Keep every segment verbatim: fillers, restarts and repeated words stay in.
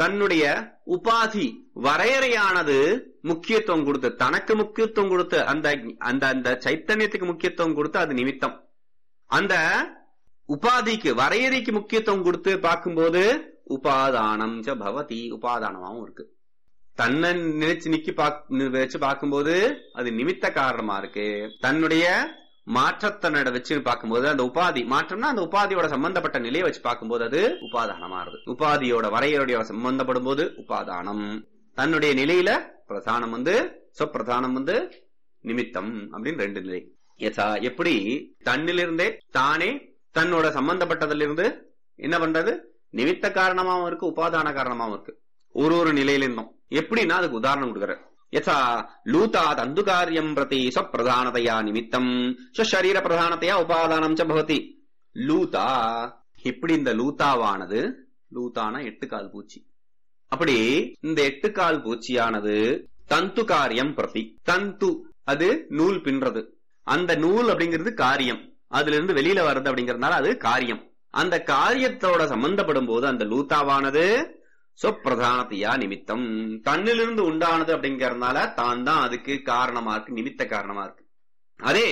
தன்னுடைய உபாதி வரையறையானது முக்கியத்துவம் கொடுத்து, தனக்கு முக்கியத்துவம் கொடுத்து, அந்த அந்த அந்த சைத்தன்யத்துக்கு முக்கியத்துவம் கொடுத்து அது நிமித்தம். அந்த உபாதிக்கு வரையறைக்கு முக்கியத்துவம் கொடுத்து பார்க்கும்போது உபாதானம் ச பவதி, உபாதானமாவும் இருக்கு. தன்னை நினைச்சு நிக்கி வச்சு பார்க்கும்போது அது நிமித்த காரணமா இருக்கு. தன்னுடைய மாற்றத்தனோட வச்சு பார்க்கும்போது அந்த உபாதி மாற்றம்னா அந்த உபாதியோட சம்பந்தப்பட்ட நிலையை வச்சு பார்க்கும்போது அது உபாதானமாறுது. உபாதியோட வரையறையோட சம்பந்தப்படும் போது உபாதானம். தன்னுடைய நிலையில பிரதானம் வந்து சொப்பிரதானம் வந்து நிமித்தம் அப்படின்னு ரெண்டு நிலை. எப்படி தன்னிலிருந்தே தானே தன்னோட சம்பந்தப்பட்டதிலிருந்து என்ன பண்றது, நிமித்த காரணமாவும் இருக்கு, உபாதான காரணமாவும் இருக்கு ஒரு ஒரு நிலையிலிருந்தும். எப்படின்னா அதுக்கு உதாரணம் கொடுக்குற. யசா லூதா தந்து காரியம் பிரதி ஸ்வப்பிரதானதையா நிமித்தம் ஸ்வரீர பிரதானத்தையா உபாதானம் ச பவதி. லூதா, இப்படி இந்த லூதாவானது, லூதான எட்டு கால் பூச்சி, அப்படி இந்த எட்டு கால் பூச்சியானது தந்து காரியம் பிரதி, தந்து அது நூல் பின்றது, அந்த நூல் அப்படிங்கிறது காரியம், அதுல இருந்து வெளியில வருது அப்படிங்கறதுனால அது காரியம். அந்த காரியத்தோட சம்பந்தப்படும் போது அந்த லூதாவானது சொப்பிரதானத்தையா நிமித்தம், தன்னிலிருந்து உண்டானது அப்படிங்கறதுனால தான் தான் அதுக்கு காரணமா இருக்கு, நிமித்த காரணமா இருக்கு. அதே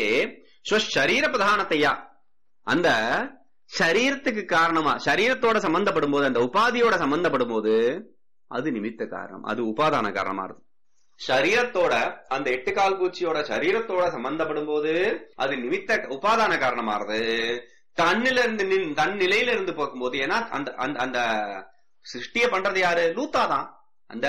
ஸ்வரீர பிரதானத்தையா, அந்த சரீரத்துக்கு காரணமா சரீரத்தோட சம்பந்தப்படும் போது, அந்த உபாதியோட சம்பந்தப்படும் போது அது நிமித்த காரணம், அது உபாதான காரணமா இருக்கு. சரீரத்தோட அந்த எட்டு கால் பூச்சியோட சரீரத்தோட சம்பந்தப்படும் போது அது நிமித்த உபாதான காரணமாறுது. தன்னில இருந்து தன் நிலையில இருந்து பார்க்கும்போது, ஏன்னா அந்த அந்த சிருஷ்டிய பண்றது யாரு, லூத்தாதான். அந்த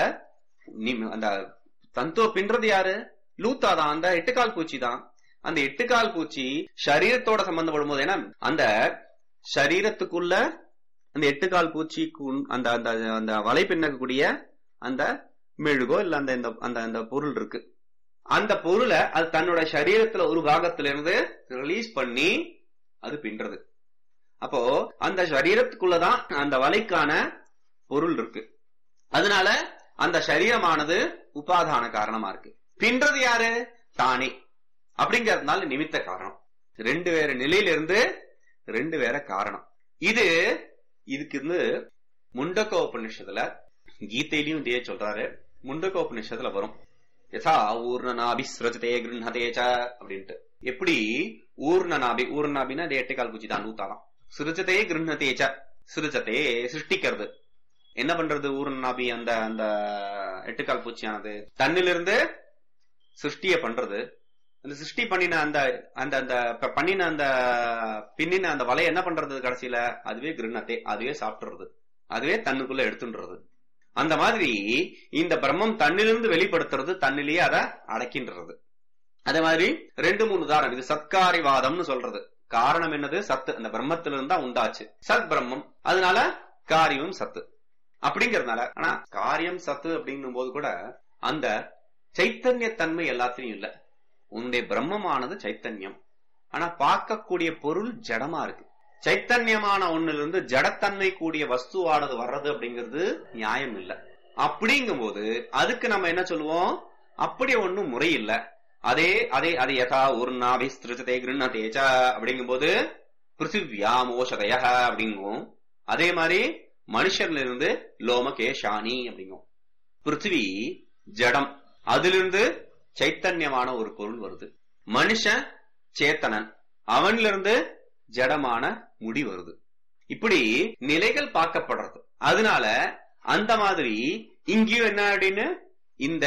அந்த தந்துவ பின்றது யாரு, லூத்தாதான், அந்த எட்டு கால் பூச்சி தான். அந்த எட்டு கால் பூச்சி சரீரத்தோட சம்பந்தப்படும் போது, ஏன்னா அந்த சரீரத்துக்குள்ள அந்த எட்டு கால் பூச்சிக்கு அந்த அந்த வலை பின்னக்கூடிய அந்த மெழுகோ இல்ல அந்த அந்த அந்த பொருள் இருக்கு. அந்த பொருளை அது தன்னோட சரீரத்துல ஒரு பாகத்துல இருந்து ரிலீஸ் பண்ணி அது பின்றது. அப்போ அந்த சரீரத்துக்குள்ளதான் அந்த வலைக்கான பொருள் இருக்கு. அதனால அந்த சரீரமானது உபாதான காரணமா இருக்கு. பின்றது யாரு, தானே. அப்படிங்கறதுனால நிமித்த காரணம். ரெண்டு வேற நிலையில இருந்து ரெண்டு வேற காரணம். இது இதுக்கு இருந்து முண்டக்க உபநிஷத்துல, கீதையிலையும் இதே சொல்றாரு, முண்டக்க உபநிஷத்துல வரும். யதா ஊர்ணநாபிஸ்ரஜதே கிருஹதேச்ச அப்படின்ட்டு. எப்படி ஊர்ணநாபி, ஊர்ணநாபின்னா எட்டு கால் பூச்சி தான், நூத்தாலாம். சிருஜதே கிருஹதேச்ச, சிருஜதே சிருஷ்டிக்கிறது. என்ன பண்றது ஊர்ணநாபி, அந்த அந்த எட்டு கால் பூச்சியானது தன்னிலிருந்து சிருஷ்டிய பண்றது. அந்த சிருஷ்டி பண்ணின அந்த அந்த அந்த பண்ணின அந்த பின்னின அந்த வலையை என்ன பண்றது, கடைசியில அதுவே கிருஹதே, அதுவே சாப்பிட்டுறது, அதுவே தன்னுக்குள்ள எடுத்துன்றது. அந்த மாதிரி இந்த பிரம்மம் தன்னிலிருந்து வெளிப்படுத்துறது, தன்னிலேயே அதை அடக்கின்றது. அதே மாதிரி ரெண்டு மூணு உதாரணம். இது சத்காரிவாதம்னு சொல்றது. காரணம் என்னது, சத்து, அந்த பிரம்மத்திலிருந்து தான் உண்டாச்சு, சத் பிரம்மம், அதனால காரியம் சத்து அப்படிங்கறதுனால. ஆனா காரியம் சத்து அப்படிங்கும் போது கூட அந்த சைத்தன்யத்தன்மை எல்லாத்திலையும் இல்ல. உன்னுடைய பிரம்மமானது சைத்தன்யம், ஆனா பார்க்கக்கூடிய பொருள் ஜடமா இருக்கு. சைத்தன்யமான ஒண்ணிலிருந்து ஜடத்தன்மை கூடிய வஸ்துவானது வர்றது அப்படிங்கிறது நியாயம் இல்ல. அப்படிங்கும் போது அதுக்கு நம்ம என்ன சொல்லுவோம், அப்படி ஒண்ணும் முறை இல்ல. அதே அதே அதே யதா ஊர்ணாபிஸ்ருஜதே கிருஹதேச்ச அப்படிங்கும் போது பிருத்திவ்யாமோஷதய அப்படிங்கும். அதே மாதிரி மனுஷன்ல இருந்து லோமகேஷானி அப்படிங்கும். பிருத்திவி ஜடம், அதிலிருந்து சைத்தன்யமான ஒரு பொருள் வருது. மனுஷன் சேத்தனன், அவன்ல இருந்து ஜடமான முடி வருது. இப்படி நிலைகள் பார்க்கப்படுறது. அதனால அந்த மாதிரி இங்கேயும் என்ன அப்படின்னு, இந்த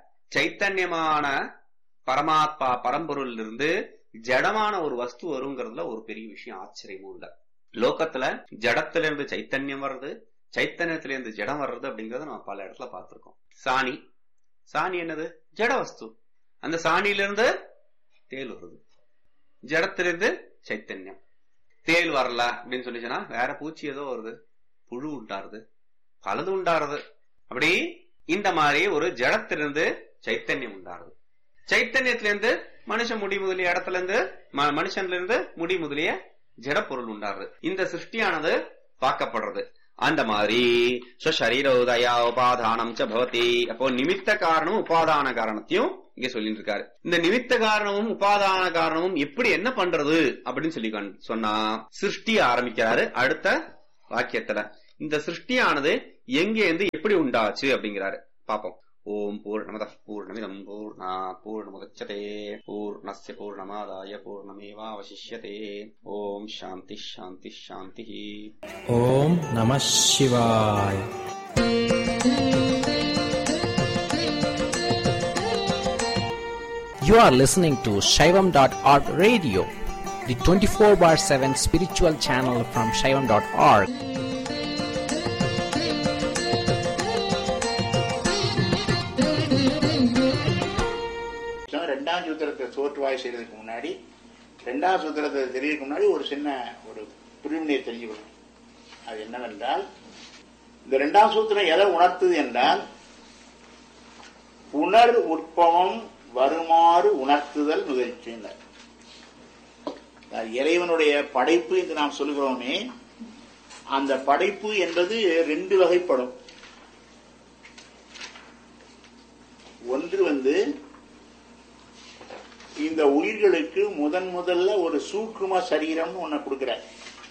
சைத்தன்யமான பரமாத்மா பரம்பொருள் இருந்து ஜடமான ஒரு வஸ்து வருங்கிறதுல ஒரு பெரிய விஷயம் ஆச்சரியமும் இல்ல. லோகத்துல ஜடத்துல இருந்து சைத்தன்யம் வர்றது, சைத்தன்யத்துல இருந்து ஜடம் வர்றது அப்படிங்கறத நம்ம பல இடத்துல பார்த்திருக்கோம். சாணி, சாணி என்னது, ஜட வஸ்து. அந்த சாணியில இருந்து தேல் வருது, ஜடத்திலிருந்து சைத்தன்யம். தேல் வரல அப்படின்னு சொல்லிச்சுன்னா வேற பூச்சி ஏதோ வருது, புழு உண்டாருது, பலது உண்டாருது. அப்படி இந்த மாதிரி ஒரு ஜடத்திலிருந்து சைத்தன்யம் உண்டாருது. சைத்தன்யத்திலிருந்து மனுஷ முடி முதலிய இடத்துல இருந்து மனுஷன்ல இருந்து முடி முதலிய ஜட பொருள் உண்டாருது. இந்த சிருஷ்டியானது பார்க்கப்படுறது. அந்த மாதிரி ஸ்வரீர உதயா உபாதானம் ச பவதி. அப்போ நிமித்த காரணமும் உபாதான காரணத்தையும் இங்க சொல்லிட்டு இருக்காரு. இந்த நிமித்த காரணமும் உபாதான காரணமும் எப்படி என்ன பண்றது அப்படின்னு சொல்லி சொன்னா சிருஷ்டி ஆரம்பிக்கிறாரு அடுத்த வாக்கியத்துல. இந்த சிருஷ்டியானது எங்கே இருந்து எப்படி உண்டாச்சு அப்படிங்கிறாரு. பாப்போம். ஓம் பூர்ணமதః பூர்ணமிதம் பூர்ணாத் பூர்ணமுதச்யதே பூர்ணஸ்ய பூர்ணமாதாய பூர்ணமேவாவசிஷ்யதே. ஓம் சாந்தி சாந்தி சாந்தி. ஓம் நமः சிவாய. You are listening to Shaivam dot org radio, the twenty-four bar seven spiritual channel from Shaivam dot org. ரெண்டாம் சூத்திரத்தை சோற்றுவாய் செய்யறதுக்கு முன்னாடி ரெண்டாம் சூத்திரத்தை தெரியறதுக்கு முன்னாடி ஒரு சின்ன ஒரு பிரிவினையை தெரிஞ்சுக்கணும். அது என்னவென்றால், இந்த ரெண்டாம் சூத்திரம் எதை உணர்த்துது என்றால், உணர் உற்பவம் வருமாறு உணர்த்துதல் முயற்சியினர். இறைவனுடைய படைப்பு என்று நாம் சொல்கிறோமே, அந்த படைப்பு என்பது ரெண்டு வகைப்படும். ஒன்று வந்து இந்த உயிர்களுக்கு முதன் முதல்ல ஒரு சூக்கும சரீரம் ஒண்ணு கொடுக்கிறார்.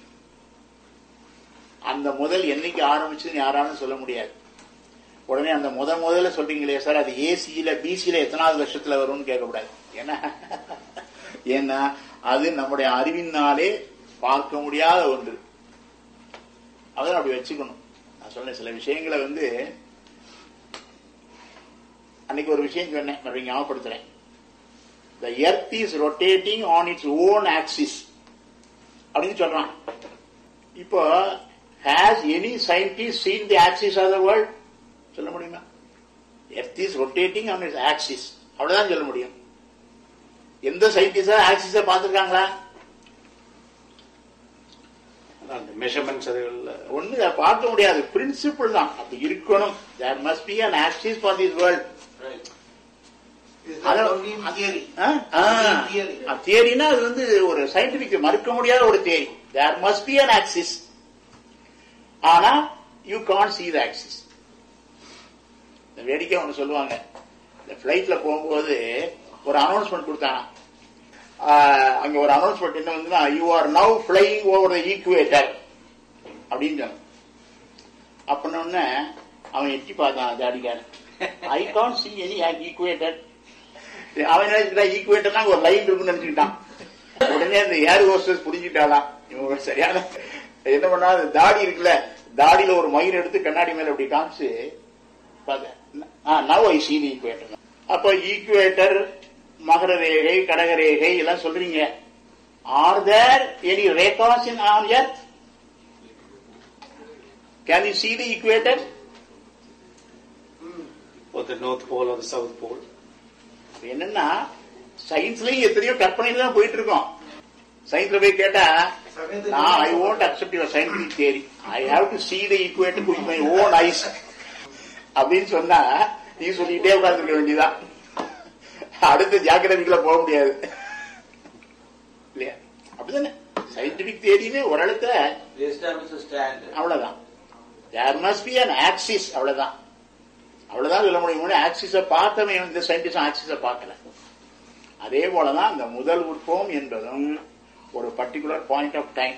அந்த முதல் என்னைக்கு ஆரம்பிச்சுன்னு யாராலும் சொல்ல முடியாது. உடனே அந்த முதல் முதல்ல சொல்றீங்களே சார், அது ஏசியில பிசியில எத்தனாவது வருஷத்துல வரும்னு கேட்கக்கூடாது. ஏன்னா ஏன்னா அது நம்முடைய அறிவினாலே பார்க்க முடியாத ஒன்று. அதை அப்படி வச்சுக்கணும். நான் சொன்ன சில விஷயங்களை வந்து அன்னைக்கு ஒரு விஷயம் சொன்னேன், மறுபடியும் ஞாபகப்படுத்துறேன். The earth is rotating on its own axis அப்படின்னு சொல்றான். இப்போ has any scientist seen the axis of the world? சொல்ல முடியுமா? Earth is rotating on its axis, அவ்வளவுதான் சொல்ல முடியும். எந்த சயின்டிஸ்டா ஆக்சிஸ பார்த்திருக்காங்களா? மெஷர்மெண்ட்ஸ் ஒண்ணு பார்க்க முடியாது. பிரின்சிபிள் தான் அப்படி இருக்கணும். There must be an axis for this world. தியரினா அது வந்து ஒரு சயின்டிபிக் மறுக்க முடியாத ஒரு theory. There must be an axis. ஆனா you can't see the axis. வேடிக்கை ஒண்ணு சொல்லுவாங்க, இந்த பிளைட்ல போகும்போது ஒரு அனௌன்ஸ்மெண்ட் கொடுத்தாங்க. அங்க ஒரு அனௌன்ஸ்மெண்ட் என்ன வந்து, you are now flying over the equator அப்படின்னு சொன்ன. அப்படின்னொன்னு அவன் எட்டி பார்த்தான் ஜாடிக்காரன். I can't see any equator. அவன் நினைச்சுட்டா ஈக்குவேட்டர்னா ஒரு லைன் இருக்குன்னு நினைச்சுக்கிட்டான். உடனே அந்த ஏர் ஹோஸ்டஸ் புரிஞ்சுட்டாலாம். இவங்க சரியான என்ன பண்ணா, தாடி இருக்குல்ல, தாடியில ஒரு மயிர் எடுத்து கண்ணாடி மேல அப்படி காமிச்சு now I sea the equator. அப்ப ஈக்குவேட்டர், மகர ரேகை, கடக ரேகை எல்லாம் சொல்றீங்க. R there any Rekha's in on earth? Can you see the equator? Or the North Pole or the South Pole? என்னன்னா சயின்ஸ்லயும் எத்தனையோ கற்பனையில தான் போயிட்டு இருக்கோம். சயின்ஸ்ல போய் கேட்டா, நான் ஐ won't accept your scientific theory. I have to see the equator with my own eyes அப்படின்னு சொன்னா நீ சொல்லிட்டே உட்கார்ந்துருக்க வேண்டியதான். அடுத்த ஜாக்கிரதைக்குள்ள போக முடியாது இல்லையா? அப்படிதானே சயின்டிபிக் தியரின்னு ஓரளவுக்கு அவ்வளவுதான். There must be an axis, அவ்வளவுதான். அவ்வளவுதான் சொல்ல முடியும். ஆக்சிஸ பார்த்தவன் இந்த சயின்டிஸ்ட் ஆக்சிஸ பார்க்கல. அதே போலதான் இந்த முதல் உற்பவம் என்பதும் ஒரு பர்டிகுலர் பாயிண்ட் ஆஃப் டைம்.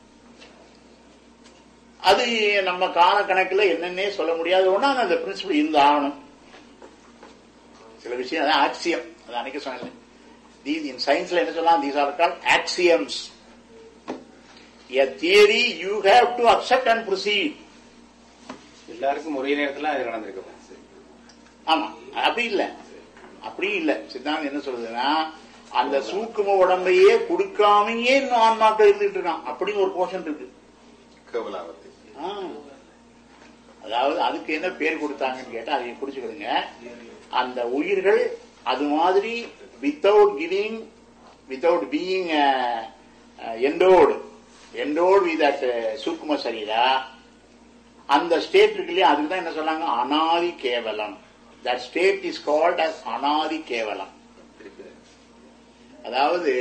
அது நம்ம கால கணக்கில் என்னன்னே சொல்ல முடியாது. ஒன்னா அந்த பிரின்சிபல் இருந்து ஆகணும். சில விஷயம் அதான் ஆக்சியம். அது அன்னைக்கு சொன்னேன். இன் சயின்ஸ்ல என்ன சொல்லலாம், these are called axioms. A theory you have to accept and proceed. எல்லாருக்கும் ஒரே நேரத்தில் அது நடந்திருக்கு. ஆமா, அப்படி இல்ல, அப்படி இல்ல. சித்தாந்தம் என்ன சொல்றதுன்னா, அந்த சூக்கும உடம்பையே கொடுக்காமையே இன்னும் ஆன்மாக்கள் இருந்துட்டு இருக்கான். அப்படின்னு ஒரு போர்ஷன் இருக்கு. அதாவது அதுக்கு என்ன பேர் கொடுத்தாங்கன்னு கேட்டா அதை புடிச்சுக்கிடுங்க. அந்த உயிர்கள் அது மாதிரி without giving, without being எண்டோடு எண்டோடு with that சூக்கும சரீரா, அந்த ஸ்டேட் இருக்கு இல்லையா, அதுக்கு தான் என்ன சொன்னாங்க, அனாதி கேவலம். That state is called as அனாதி கேவலம். அதாவது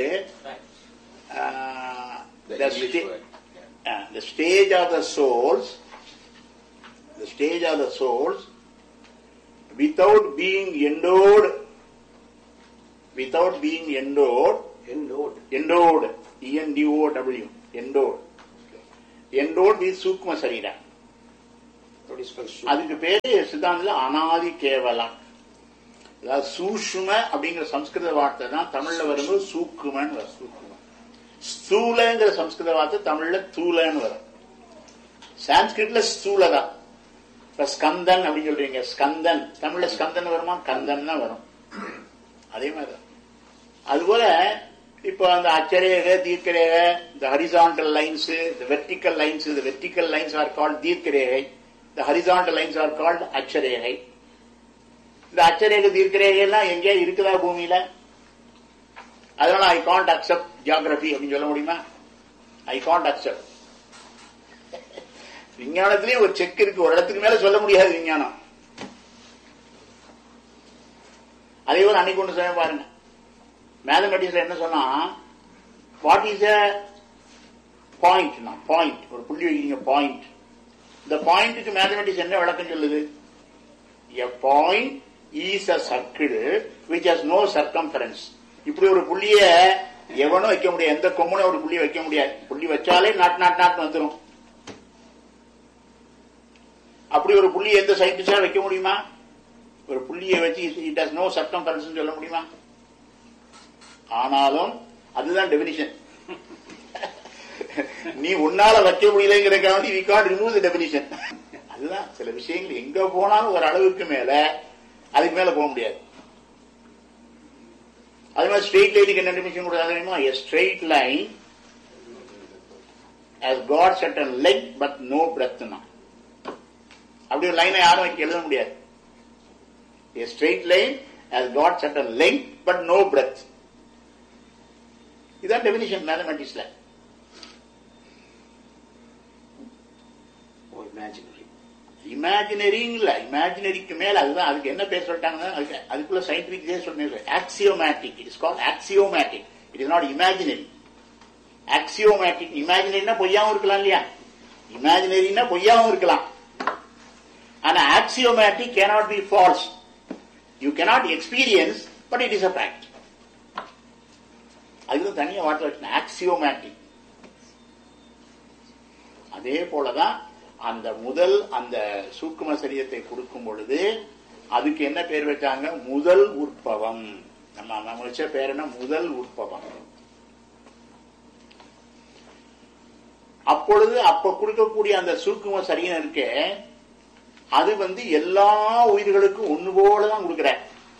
the stage of the souls, the stage of the souls without being endowed, without being endowed, endowed, endowed, E N D O W, endowed, endowed with sukma sarira. அதுக்கு பேரு சித்தாந்தத்துல அனாதி கேவலம். அதாவது சூஷ்ம அப்படிங்கிற சம்ஸ்கிருத வார்த்தை தான் தமிழ்ல வரும்போது சூக்குமன்னு வரும். சூக்கும ஸ்தூலங்கிற சம்ஸ்கிருத வார்த்தை தமிழ்ல தூலன்னு வரும். சான்ஸ்கிரிட்ல ஸ்தூலதான். இப்ப ஸ்கந்தன் அப்படின்னு சொல்றீங்க, ஸ்கந்தன் தமிழ்ல ஸ்கந்தன் வருமா? கந்தன் தான் வரும். அதே மாதிரிதான். அதுபோல இப்போ அந்த அச்சரேக தீர்க்கரேக, இந்த ஹரிசாண்டல் லைன்ஸ், இந்த வெர்டிக்கல் லைன்ஸ், இந்த வெர்டிக்கல் லைன்ஸ் ஆர் கால்ட் தீர்க்கரேகை, இந்த ஹரிசாண்டல் லைன்ஸ் ஆர் கால்ட் அச்சரேகை. இந்த அச்சரேக தீர்க்கரேகை எல்லாம் எங்கேயா இருக்குதா பூமியில? அதனால ஐ காண்ட் அக்செப்ட் ஜியோகிராபி அப்படின்னு சொல்ல முடியுமா? I can't accept. விஞ்ஞானத்திலேயே ஒரு செக் இருக்கு, ஒரு இடத்துக்கு மேல சொல்ல முடியாது விஞ்ஞானம். அதே போல அன்னைக்கு ஒன்று சொல்ல பாருங்க, மேத்தமெட்டிக்ஸ்ல என்ன சொன்னா, what is a point? Point, ஒரு புள்ளி வைக்கிறீங்க பாயிண்ட். இந்த பாயிண்ட்டுக்கு மேத்தமெட்டிக்ஸ் என்ன விளக்கம் சொல்லுது? A point is a circle which has no circumference. இப்படி ஒரு புள்ளிய எவனும் வைக்க முடியாது, எந்த கொம்பனும் ஒரு புள்ளி வைக்க முடியாது. புள்ளி வச்சாலே நாட் நாட் நாட் வந்துடும். அப்படி ஒரு புள்ளி எந்த சயின்டிஸ்டா வைக்க முடியுமா? ஒரு புள்ளியை வச்சு இட் ஹஸ் நோ சர்க்கம்ஃபரன்ஸ் சொல்ல முடியுமா? ஆனாலும் அதுதான் டெபினிஷன். நீ உன்னால வைக்க முடியலங்கிறதுக்காக we can't remove the definition. அதுதான் சில விஷயங்கள் எங்க போனாலும் ஒரு அளவுக்கு மேல அதுக்கு மேல போக முடியாது. அதே மாதிரி ஸ்ட்ரெயிட் லைனுக்கு என்ன டெபினிஷன் கொடுத்தாங்க? a straight line has got certain length but no breadth. அப்படி ஒரு லைனை யாரும் வைக்க எழுத முடியாது. A straight line has got certain length but no breadth. இதான் டெபினிஷன் மேத்தமெட்டிக்ஸ்ல. இமேஜினரி இல்ல, இமேஜினரிக்கு மேல அதுதான். அதுக்கு என்ன பேர் சொல்லிட்டாங்க? அதுக்குள்ள சயின்டிபிக் சொல்லுங்க, axiomatic. It is called axiomatic. It is not imaginary. Axiomatic. இமேஜினரினா பொய்யாவும் இருக்கலாம் இல்லையா? இமேஜினரினா பொய்யாவும் இருக்கலாம். ஆனா axiomatic cannot be false. You cannot experience, but it is a fact. அதுக்கு தனியா வார்த்தை வச்சு ஆக்சியோமேட்டிக். அதே போலதான் அந்த முதல் அந்த சூக்கும சரீரத்தை கொடுக்கும் பொழுது அதுக்கு என்ன பேர் வச்சாங்க? முதல் உற்பவம். நம்ம வச்ச பேர் என்ன? முதல் உற்பவம். அப்பொழுது அப்ப கொடுக்கக்கூடிய அந்த சூக்கும சரீரம் இருக்கே, அது வந்து எல்லா உயிர்களுக்கும் ஒண்ணு போலதான் கொடுக்கிற.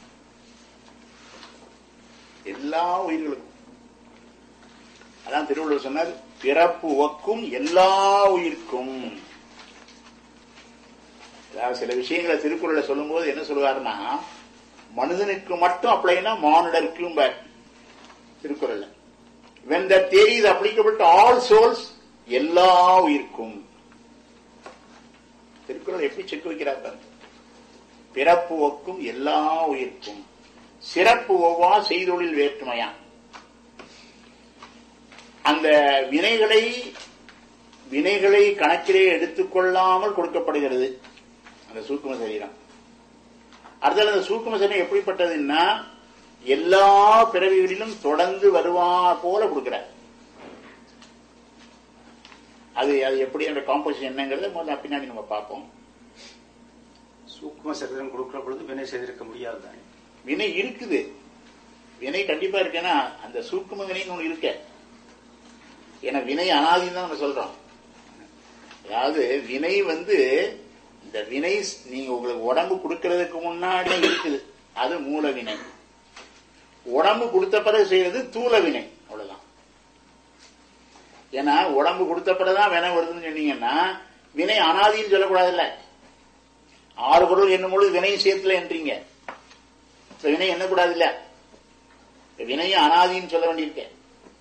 எல்லா உயிர்களுக்கும். அதான் திருவள்ளுவர் சொன்னார், பிறப்பு ஒக்கும் எல்லா உயிர்க்கும். சில விஷயங்களை திருக்குறளை சொல்லும் போது என்ன சொல்லுவாருன்னா, மனிதனுக்கு மட்டும் அப்படின்னா மானுடருக்கும் Thirukkural. when the theory is applicable to all souls, எல்லா உயிர்க்கும். திருக்குறள் எப்படி செக் வைக்கிறார்? பிறப்பு ஒக்கும் எல்லா உயிர்க்கும், சிறப்பு ஒவ்வா செய்தொழில் வேற்றுமையா. அந்த வினைகளை வினைகளை கணக்கிலே எடுத்துக்கொள்ளாமல் கொடுக்கப்படுகிறது அந்த சூக்கும சரீரம். அடுத்தது அந்த சூக்கும சரீரம் எப்படிப்பட்டதுன்னா, எல்லா பிறவிகளிலும் தொடர்ந்து வருவா போல கொடுக்கிறார். அது அது எப்படி அந்த காம்போசிஷன் என்னங்கிறத முதல்ல பின்னாடி நம்ம பார்ப்போம். சூக்கும சரீரம் கொடுக்கிற பொழுது வினை செய்திருக்க முடியாது தானே? வினை இருக்குது, வினை கண்டிப்பா இருக்கேன்னா அந்த சூக்கும வினைன்னு ஒண்ணு இருக்க. ஏன்னா வினை அனாதின்னு தான் நம்ம சொல்றோம். அதாவது வினை வந்து இந்த வினை நீங்க உங்களுக்கு உடம்பு கொடுக்கறதுக்கு முன்னாடி இருக்குது, அது மூல வினை. உடம்பு கொடுத்த பிறகு செய்யறது தூல வினை, அவ்வளவுதான். ஏன்னா உடம்பு கொடுத்த பிறகுதான் வினை வருதுன்னு சொன்னீங்கன்னா வினை அனாதின்னு சொல்லக்கூடாதுல்ல. ஆறு பொருள் என்னும் பொழுது வினையும் சேர்த்துல என்றீங்க, வினை என்ன கூடாது இல்ல, வினையும் அனாதின்னு சொல்ல வேண்டியிருக்கேன்.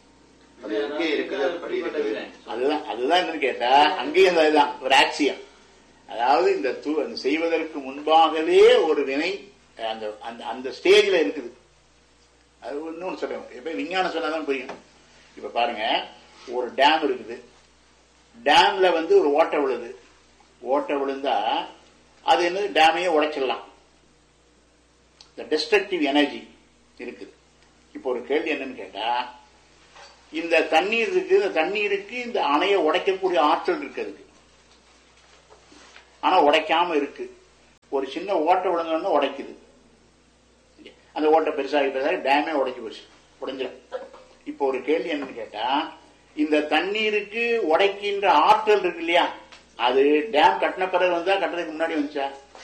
அதுதான் அதுதான் என்னன்னு கேட்டா அங்கேயும் அதுதான் ஒரு ஆக்சியம். அதாவது இந்த செய்வதற்கு முன்பாகவே ஒரு வினை அந்த அந்த ஸ்டேஜ்ல இருக்குது. அது இன்னொன்னு சொல்றேன், இப்ப விஞ்ஞானம் சொன்னாதான் புரியும். இப்ப பாருங்க, ஒரு டேம் இருக்குது, டேம்ல வந்து ஒரு ஓட்டை விழுது. ஓட்டை விழுந்தா அது என்ன, டேமையே உடைச்சிடலாம். இந்த டிஸ்ட்ரக்டிவ் எனர்ஜி இருக்குது. இப்போ ஒரு கேள்வி என்னன்னு கேட்டா, இந்த தண்ணீர் இருக்கு, இந்த தண்ணீருக்கு இந்த அணையை உடைக்கக்கூடிய ஆற்றல் இருக்கிறது. ஆனா உடைக்காம இருக்கு. ஒரு சின்ன ஓட்டை விழுந்தோம்னா உடைக்குது. அந்த ஓட்டை பெருசாகி பெருசாகி டேமே உடைஞ்சு போச்சு, உடைஞ்சிடும். இப்போ ஒரு கேள்வி என்னன்னு கேட்டா, இந்த தண்ணீருக்கு உடைக்கின்ற ஆற்றல் இருக்கு இல்லையா, அது டேம் கட்டின பிறகு வந்தா கட்டுறதுக்கு முன்னாடி வந்துச்சா?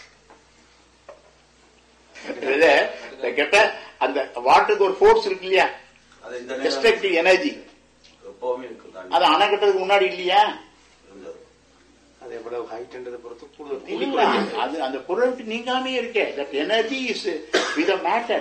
கேட்ட அந்த வாட்டருக்கு ஒரு ஃபோர்ஸ் இருக்கு இல்லையா, டிஸ்ட்ரக்டிவ் எனர்ஜி, அது அணை கட்டுறதுக்கு முன்னாடி இல்லையா? அது அந்த பொருள் நீங்காமே இருக்கே. That energy is with a matter.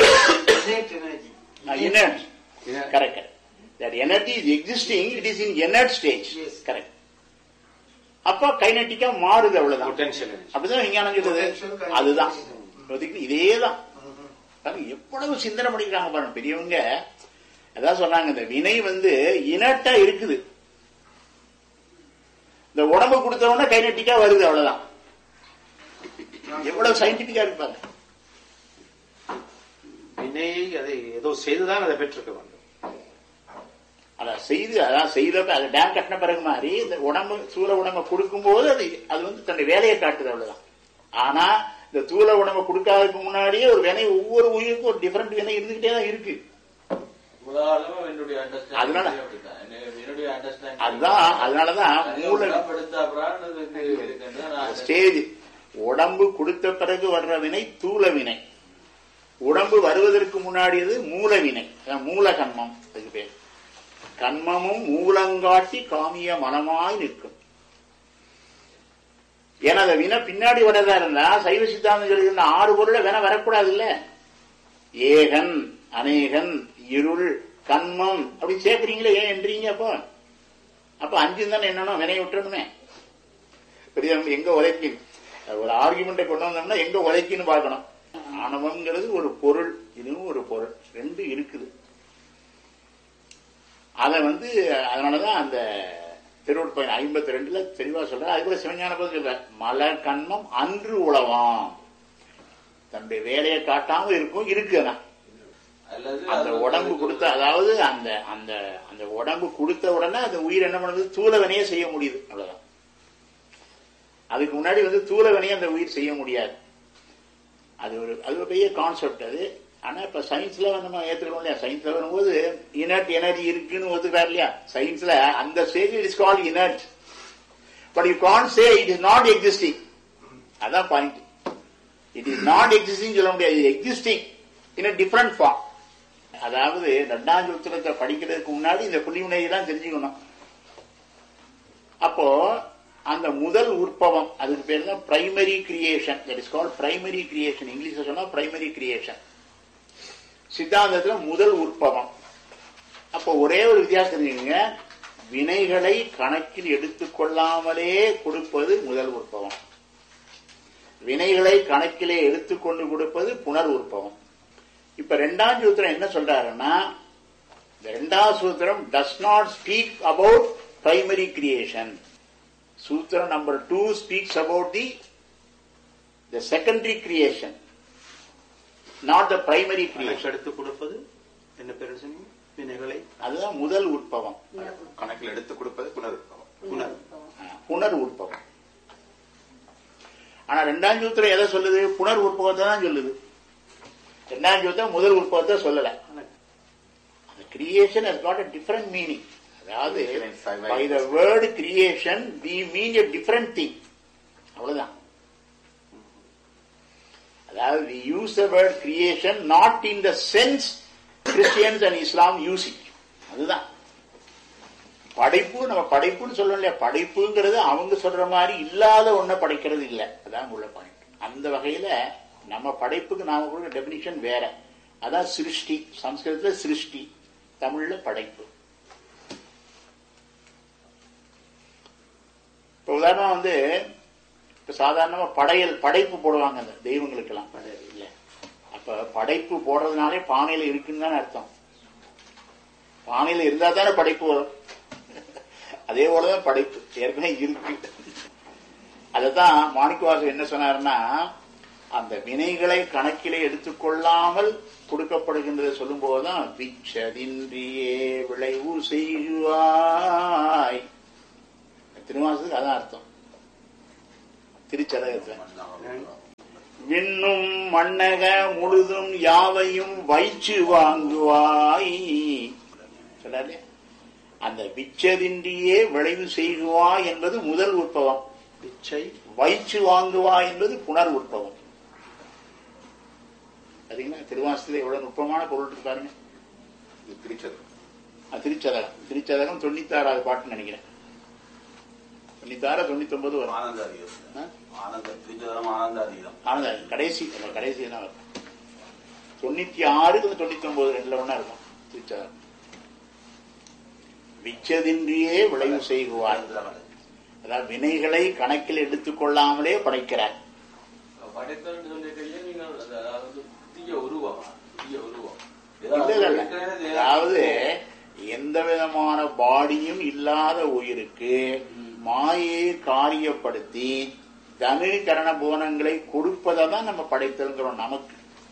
Inert. Correct. That energy is existing, it is in inert stage. Correct. அப்ப கைனட்டிக்கா மாறுது, அவ்வளவுதான். அப்படிதான் விஞ்ஞானம் சொல்றது. அதுதான் இதேதான். எவ்வளவு சிந்தனை பண்ணிக்கிறாங்க பாருங்க பெரியவங்க. அதான் சொன்னாங்க, இந்த வினை வந்து இனட்டா இருக்குது, இந்த உடம்பு கொடுத்தவொடனே கைனட்டிக்கா வருது, அவ்வளவுதான். எவ்வளவு சயின்டிபிக்கா இருப்பாங்க. வினையை அதை ஏதோ செய்துதான் அதை பெற்றிருக்க வேண்டும். அதான் செய்து அதான் செய்த அது டேம் கட்டின பிறகு மாதிரி இந்த உடம்பு சூழ உடம்பை கொடுக்கும் போது அது அது வந்து தன்னுடைய வேலையை காட்டுது, அவ்வளவுதான். ஆனா இந்த தூள உடம்பை கொடுக்காததுக்கு முன்னாடியே ஒரு வினை, ஒவ்வொரு உயிருக்கும் ஒரு டிஃபரெண்ட் வினை இருந்துகிட்டே தான் இருக்கு. அதனால அதுதான் அதனாலதான் மூல ஸ்டேஜ் உடம்பு கொடுத்த பிறகு வர்ற வினை தூள வினை, உடம்பு வருவதற்கு முன்னாடியது மூல வினை, மூல கண்மம். அதுக்கு பேர் கண்மமும் மூலங்காட்டி காமிய மனமாய் நிற்கும். ஏன்னா அந்த வினை பின்னாடி வரதா இருந்தா சைவ சித்தாந்தம் சொல்லுகின்ற ஆறு பொருளை வினை வரக்கூடாது இல்ல. ஏகன், அநேகன், இருள், கண்மம் அப்படி சேர்க்கிறீங்களே, ஏன் என்றீங்க? அப்போ அப்ப அஞ்சு தானே என்னன்னா வினை விட்டுறணுமே. எங்க உதைக்கு ஒரு ஆர்குமெண்ட்டை கொண்டு வந்தோம்னா எங்க உதைக்குன்னு பார்க்கணும். ஆணவம்ங்கிறது ஒரு பொருள், இதுவும் ஒரு பொருள், ரெண்டு இருக்குது. அதை வந்து அதனாலதான் அந்த திருவள்ளுவர் ஐம்பத்தி ரெண்டுல தெளிவா சொல்ற. அது கூட சிவஞான போது சொல்ற, மலர் கண்மம் அன்று உளவாம், தன்னுடைய வேலையை காட்டாம இருக்கும் இருக்கு. அந்த உடம்பு கொடுத்த, அதாவது அந்த அந்த அந்த உடம்பு கொடுத்த உடனே அந்த உயிர் என்ன பண்ணுது, தூளவனையே செய்ய முடியுது, அவ்வளவுதான். அதுக்கு முன்னாடி வந்து தூளவனையே அந்த உயிர் செய்ய முடியாது. அது ஒரு அது ஒரு பெரிய கான்செப்ட் அது. ஆனா இப்ப சயின்ஸ்ல நம்ம ஏத்துக்கணும் இல்லையா, சயின்ஸ்ல வரும்போது இனர்ட் எனர்ஜி இருக்குன்னு ஒத்துக்காரு இல்லையா. சயின்ஸ்ல அந்த stage it is called inert, but you can't say it is not existing. அதான் point. It is not existing சொல்ல முடியாது, existing in a different form. அதாவது ரெண்டாம் சூத்திரத்தை படிக்கிறதுக்கு முன்னாடி இந்த புள்ளிவினையெல்லாம் தெரிஞ்சுக்கணும். அப்போ அந்த முதல் உற்பவம், அதுக்கு பேர் தான் primary creation. That is called primary creation. இங்கிலீஷ்ல சொன்னா பிரைமரி கிரியேஷன். சித்தாந்தத்துல முதல் உற்பவம். அப்போ ஒரே ஒரு வித்தியாசம் தெரிஞ்சுக்கங்க, வினைகளை கணக்கில் எடுத்துக்கொள்ளாமலே கொடுப்பது முதல் உற்பவம், வினைகளை கணக்கிலே எடுத்துக்கொண்டு கொடுப்பது புனர் உற்பவம். இப்ப ரெண்டாம் சூத்திரம் என்ன சொல்றாருன்னா, இந்த ரெண்டாம் சூத்திரம் does not speak about primary creation. சூத்திரம் number two speaks about the the secondary creation, not the primary creation. எடுத்துக் கொடுப்பது என்ன பேர் சொன்னீங்க? வினைகளை, அதுதான் முதல் உற்பவம். கணக்கில் எடுத்துக் கொடுப்பது புனர் உற்பவம். புனர் புனர் உற்பவம். ஆனா ரெண்டாம் சூத்திரம் எதை சொல்லுது? புனர் உற்பவத்தை தான் சொல்லுது. ரெண்டாம் சூத்திரம் முதல் உற்பவத்தை சொல்லல. Creation has got a different meaning. அதாவது by the word creation we mean a different thing. அவ்வளவுதான். அதாவது we use the word creation not in the sense Christians and Islam use it. அதுதான் படைப்பு. நம்ம படைப்புன்னு சொல்லணும் இல்லையா, படைப்புங்கிறது அவங்க சொல்ற மாதிரி இல்லாத ஒன்ன படைக்கிறது இல்லை. அதான் உள்ள பாயிண்ட். அந்த வகையில நம்ம படைப்புக்கு நாம கொடுக்க டெபினிஷன் வேற. அதான் சிருஷ்டி. சம்ஸ்கிருதத்துல சிருஷ்டி, தமிழ்ல படைப்பு. இப்ப உதாரணம் வந்து இப்ப சாதாரணமா படையல் படைப்பு போடுவாங்க அந்த தெய்வங்களுக்கு எல்லாம் இல்ல. அப்ப படைப்பு போடுறதுனாலே பானையில இருக்குன்னு தானே அர்த்தம். பானையில இருந்தா தானே படைப்பு வரும். அதே போலதான் படைப்பு ஏற்கனவே இருக்கு. அததான் மாணிக்கவாசகர் என்ன சொன்னாருன்னா, அந்த வினைகளை கணக்கிலே எடுத்துக்கொள்ளாமல் கொடுக்கப்படுகின்றதை சொல்லும் போதுதான் விச்சதின்றியே விளைவு செய்வாய். திருவாசகத்துக்கு அதான் அர்த்தம். திருச்சதகத்துல. விண்ணும் மண்ணக முழுதும் யாவையும் வைச்சு வாங்குவாய் சொல்றாரு. அந்த விச்சதின்றியே விளைவு செய்குவாய் என்பது முதல் உற்பவம். பிச்சை வைச்சு வாங்குவாய் என்பது புனர் உற்பவம். சரிங்களா? திருவாசத்துல எவ்வளவு நுட்பமான பொருள் இருக்கு பாருங்க. திருச்சதகம் திருச்சதகம் திருச்சதகம் தொண்ணூத்தி ஆறாவது பாட்டு நினைக்கிறேன். தொண்ணூத்தி ஆறு தொண்ணூத்தி ஒன்பது வரும். ஆனந்த கடைசி கடைசி தான் வரும். தொண்ணூத்தி ஆறு தொண்ணூத்தி ஒன்பது ரெண்டுல ஒன்னா இருக்கும் திருச்சதகம். விச்சதின்றியே விளைவு செய்குவார். அதாவது வினைகளை கணக்கில் எடுத்துக் கொள்ளாமலே படைக்கிறார். அதாவது எந்த விதமான பாடியும் இல்லாத உயிருக்கு மாயை காரியப்படுத்தி தனி கரண போனங்களை கொடுப்பதை தான் நம்ம படைத்திருக்கிறோம் நமக்கு.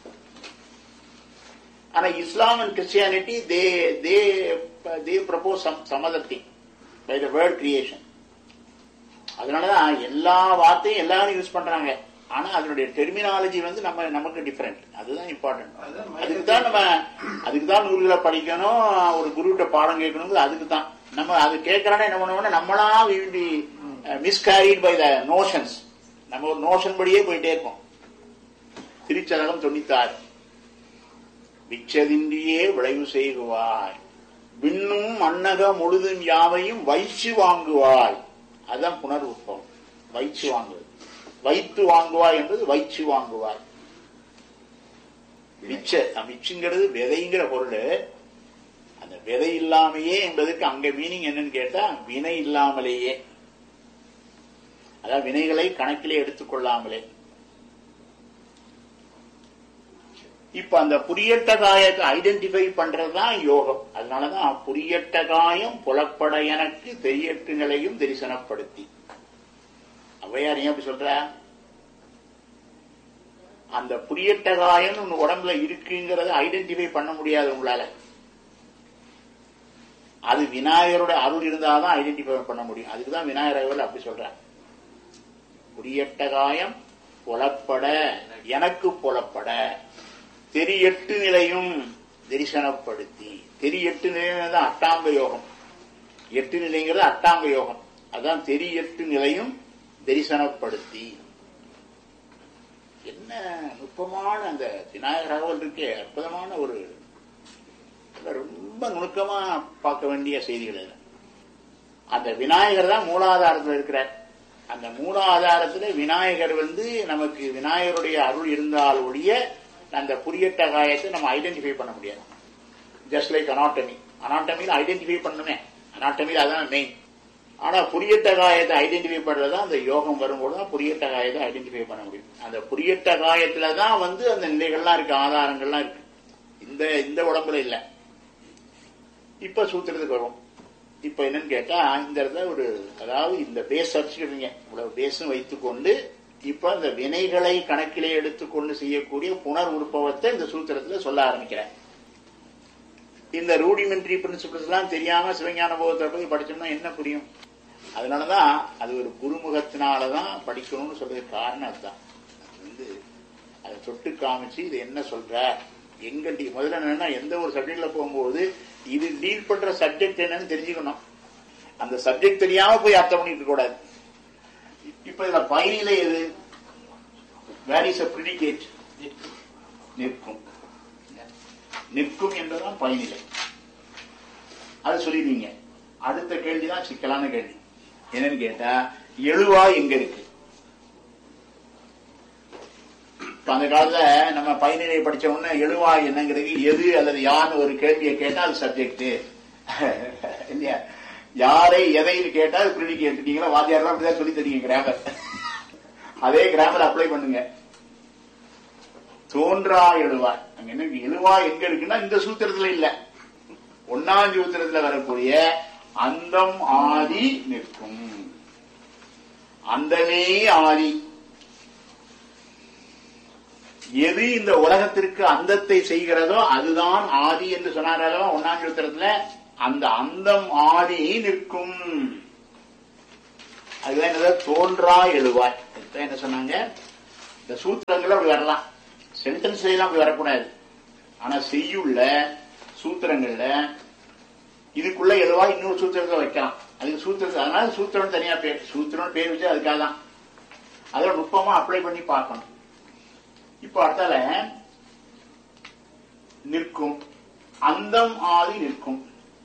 ஆனா இஸ்லாம் and Christianity they they they propose some some other thing by the word creation. அதனாலதான் எல்லா வார்த்தையும் எல்லாரும் யூஸ் பண்றாங்க. ஆனா அதனுடைய டெர்மினாலஜி வந்து நம்ம நமக்கு டிஃபரெண்ட். அதுதான் இம்பார்ட்டன்ட். அதுக்குதான் நம்ம அதுக்குதான் நூல்களை படிக்கணும், ஒரு குருகிட்ட பாடம் கேட்கணும். அதுக்கு தான் நம்ம அது கேட்கறானே என்ன பண்ணுவோம்னா நம்மளா மிஸ்கேரிட் பை த நோஷன்ஸ். நம்ம ஒரு நோஷன் படியே போயிட்டே இருக்கோம். திருச்சதகம் தொண்ணூத்தி ஆறு. விச்சதின்றியே விளைவு செய்குவாய், விண்ணும் மண்ணக முழுதும் யாவையும் வைச்சு வாங்குவாய். அதுதான் புனர் உற்பவம். வைச்சு வாங்குவது. வைத்து வாங்குவாய் என்பது வைச்சு வாங்குவாய். விச்ச விச்சுங்கிறது விதைங்கிற பொருள். அந்த விதை இல்லாமையே என்பதற்கு அங்க மீனிங் என்னன்னு கேட்டா வினை இல்லாமலேயே, அதாவது வினைகளை கணக்கிலே எடுத்துக் கொள்ளாமலே. இப்ப அந்த புரியட்ட காயத்தை ஐடென்டிஃபை பண்றதுதான் யோகம். அதனாலதான் புரியட்ட காயம் புலப்பட எனக்கு தெரியட்டு நிலையும் தரிசனப்படுத்தி. அவையார் ஏன் அப்படி சொல்ற? அந்த புரியட்ட காயம் உங்க உடம்புல இருக்குங்கிறத ஐடென்டிஃபை பண்ண முடியாது உங்களால. அது விநாயகரோட அருள் இருந்தாதான் ஐடென்டிஃபை பண்ண முடியும். அதுக்குதான் விநாயகர் அப்படி சொல்ற. புரியட்ட காயம் புலப்பட எனக்கு புலப்பட தெரியட்டு நிலையும் தரிசனப்படுத்தி. தெரியட்டு நிலையம் தான் அட்டாங்க யோகம். எட்டு நிலைங்கிறது அட்டாங்க யோகம். அதான் தெரியட்டு நிலையும் தரிசனப்படுத்தி. என்ன நுட்பமான அந்த விநாயகர் ராகவல் இருக்கே, அற்புதமான ஒரு ரொம்ப நுணுக்கமா பார்க்க வேண்டிய செய்திகள். அந்த விநாயகர் தான் மூலாதாரத்தில் இருக்கிறார். அந்த மூலாதாரத்துல விநாயகர் வந்து நமக்கு விநாயகருடைய அருள் இருந்தால் ஒழிய அந்த புரியட்ட காயத்தை நம்ம ஐடென்டிஃபை பண்ண முடியாது. Just like anatomy. அனாட்டமியில் ஐடென்டிஃபை பண்ணுமே, அனாட்டமியில் அதான் மெயின். ஆனா புரியட்ட காயத்தை ஐடென்டிஃபை பண்றதுதான் அந்த யோகம் வரும்போது தான் புரியட்ட காயத்தை ஐடென்டிஃபை பண்ண முடியும். அந்த புரியட்ட காயத்துலதான் வந்து அந்த நிலைகள்லாம் இருக்கு, ஆதாரங்கள்லாம் இருக்கு. இந்த இந்த உடம்புல இல்ல. இப்ப சூத்திரத்துக்கு வரும். இப்ப என்னன்னு கேட்டா இந்த இடத்துல ஒரு, அதாவது இந்த பேஸ் அடிச்சுக்கிறீங்க, இவ்வளவு பேஸும் வைத்துக்கொண்டு இப்ப இந்த வினைகளை கணக்கிலே எடுத்துக்கொண்டு செய்யக்கூடிய புனர் உற்பவத்தை இந்த சூத்திரத்துல சொல்ல ஆரம்பிக்கிறேன். இந்த ரூடிமெண்ட்ரி பிரின்சிபிள்ஸ் எல்லாம் தெரியாம சிவஞான போகத்தை போய் படிச்சோம்னா என்ன புரியும்? அதனாலதான் அது ஒரு குருமுகத்தினாலதான் படிக்கணும்னு சொல்றதுக்கு காரணம் அதுதான். அது வந்து அதை தொட்டு காமிச்சு இது என்ன சொல்ற, எங்க முதல்ல என்னன்னா எந்த ஒரு சப்ஜெக்ட்ல போகும்போது இது டீல் பண்ற சப்ஜெக்ட் என்னன்னு தெரிஞ்சுக்கணும். அந்த சப்ஜெக்ட் தெரியாம போய் அர்த்தம் பண்ணிட்டு இருக்க கூடாது. இப்ப இதுல பயனிலை எது? Where is a predicate? நிற்கும். நிற்கும் என்பதுதான் பயனிலை. அது சொல்லிடுவீங்க. அடுத்த கேள்விதான் சிக்கலான கேள்வி. என்னன்னு கேட்டா எழுவாய் எங்க இருக்கு? அந்த காலத்துல நம்ம பயனிலை படிச்ச உடனே எழுவாய் என்னங்கிறது எது அல்லது யான்னு ஒரு கேள்வியை கேட்டா அது சப்ஜெக்ட் இல்லையா? யாரை எதைன்னு கேட்டா அது பிரிடிகேட். நீங்களா வாத்தியாரெல்லாம் அப்படிதான் சொல்லி தரீங்க கிராமர். அதே கிராமர் அப்ளை பண்ணுங்க. தோன்றா எழுவாய் அங்க என்ன எழுவாய் எங்க இருக்குன்னா இந்த சூத்திரத்துல இல்ல, ஒன்னாம் சூத்திரத்துல வரக்கூடிய அந்தம் ஆதி நிற்கும். அந்தமே ஆதி. எது இந்த உலகத்திற்கு அந்தத்தை செய்கிறதோ அதுதான் ஆதி என்று சொன்னாரோ ஒன்னாம் சூத்திரத்துல. அந்த அந்தம் ஆதி நிற்கும். அதுதான் என்னது? தோன்றா எழுவாய். என்ன சொன்னாங்க, இந்த சூத்திரங்கள் அப்படி வரலாம், சென்டென்ஸ்ல எல்லாம் அப்படி வரக்கூடாது. ஆனா செய்யுள்ள சூத்திரங்கள்ல இதுக்குள்ள எதுவா இன்னொரு சூத்திரத்தை வைக்கலாம். அதுக்கு சூத்திரத்தை, அதனால சூத்திரம் தனியா பேர், சூத்திரம் பேர் வச்சு அதுக்காக தான். அதோட நுட்பமா அப்ளை பண்ணி பார்க்கணும். இப்போ அடுத்தால நிற்கும், அந்தம் ஆதி நிற்கும்.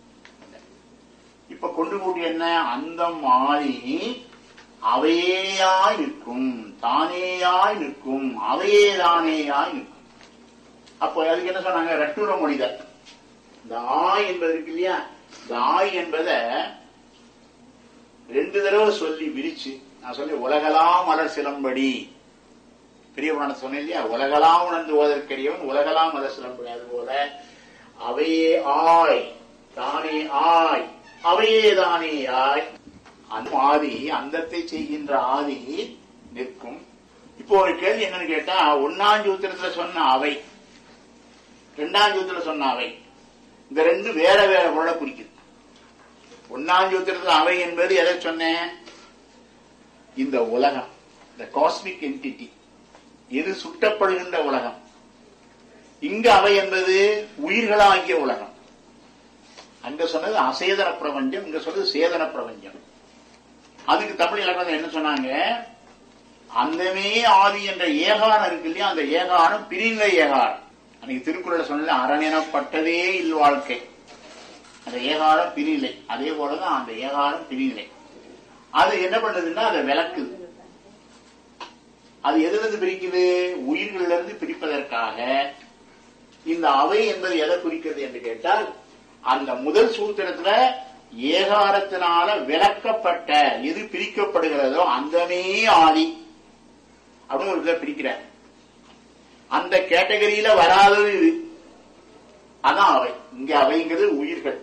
இப்ப கொண்டு கூட்டி என்ன, அந்தம் ஆதி அவையேயாய் நிற்கும், தானேயாய் நிற்கும், அவையே தானேயாய் நிற்கும். அப்போ அதுக்கு என்ன சொன்னாங்க, ரட்டூர மொழிதல். இந்த ஆய் என்பது இருக்கு இல்லையா, இந்த ஆய் என்பத ரெண்டு தடவை சொல்லி விரிச்சு, நான் சொல்லி உலகலாம் மலர் சிலம்படி பெரிய புராணம் சொன்னேன் இல்லையா, உலகலாம் உணர்ந்து ஓதற்கரியவன் உலகலாம் மலர் சிலம்படி. அது போல அவையே ஆய் தானே ஆய் அவையே தானே ஆய், அந்த ஆதி அந்தத்தை செய்கின்ற ஆதி நிற்கும். இப்போ ஒரு கேள்வி என்னன்னு கேட்டா, ஒன்னாம் சூத்திரத்துல சொன்ன அவை, ரெண்டாம் சூத்திரத்துல சொன்ன அவை, இந்த ரெண்டு வேற வேற பொருளை குறிக்குது. ஒன்னாம் சூத்திரத்துல அவை என்பது எதை சொன்னேன், இந்த உலகம், இந்த காஸ்மிக் என்டிட்டி, எது சுட்டப்படுகின்ற உலகம். இங்க அவை என்பது உயிர்களாகிய உலகம். அங்க சொன்னது அசேதன பிரபஞ்சம், இங்க சொன்னது சேதன பிரபஞ்சம். அதுக்கு தமிழ் இலக்கணம் என்ன சொன்னாங்க, அந்தமே ஆதி என்ற ஏகாரம் இருக்கு இல்லையா, அந்த ஏகாரம் பிரிநிலை ஏகாரம். அன்னைக்கு திருக்குறளை சொன்ன அரணெனப்பட்டதே இல் வாழ்க்கை, அந்த ஏகாரம் பிரிநிலை. அதே போலதான் அந்த ஏகாரம் பிரிநிலை. அது என்ன பண்ணுதுன்னா அதை விளக்குது. அது எதுல இருந்து பிரிக்குது, உயிர்கள இருந்து பிரிப்பதற்காக. இந்த அவை என்பது எதை குறிக்கிறது என்று கேட்டால், அந்த முதல் சூத்திரத்துல ஏகாரத்தினால விளக்கப்பட்ட எது பிரிக்கப்படுகிறதோ அந்தமே ஆதி அப்படின்னு ஒரு இதை பிரிக்கிறார். அந்த கேட்டகரியில வராதது இது, அதான் அவை. இங்க அவைங்கிறது உயிர்கள்,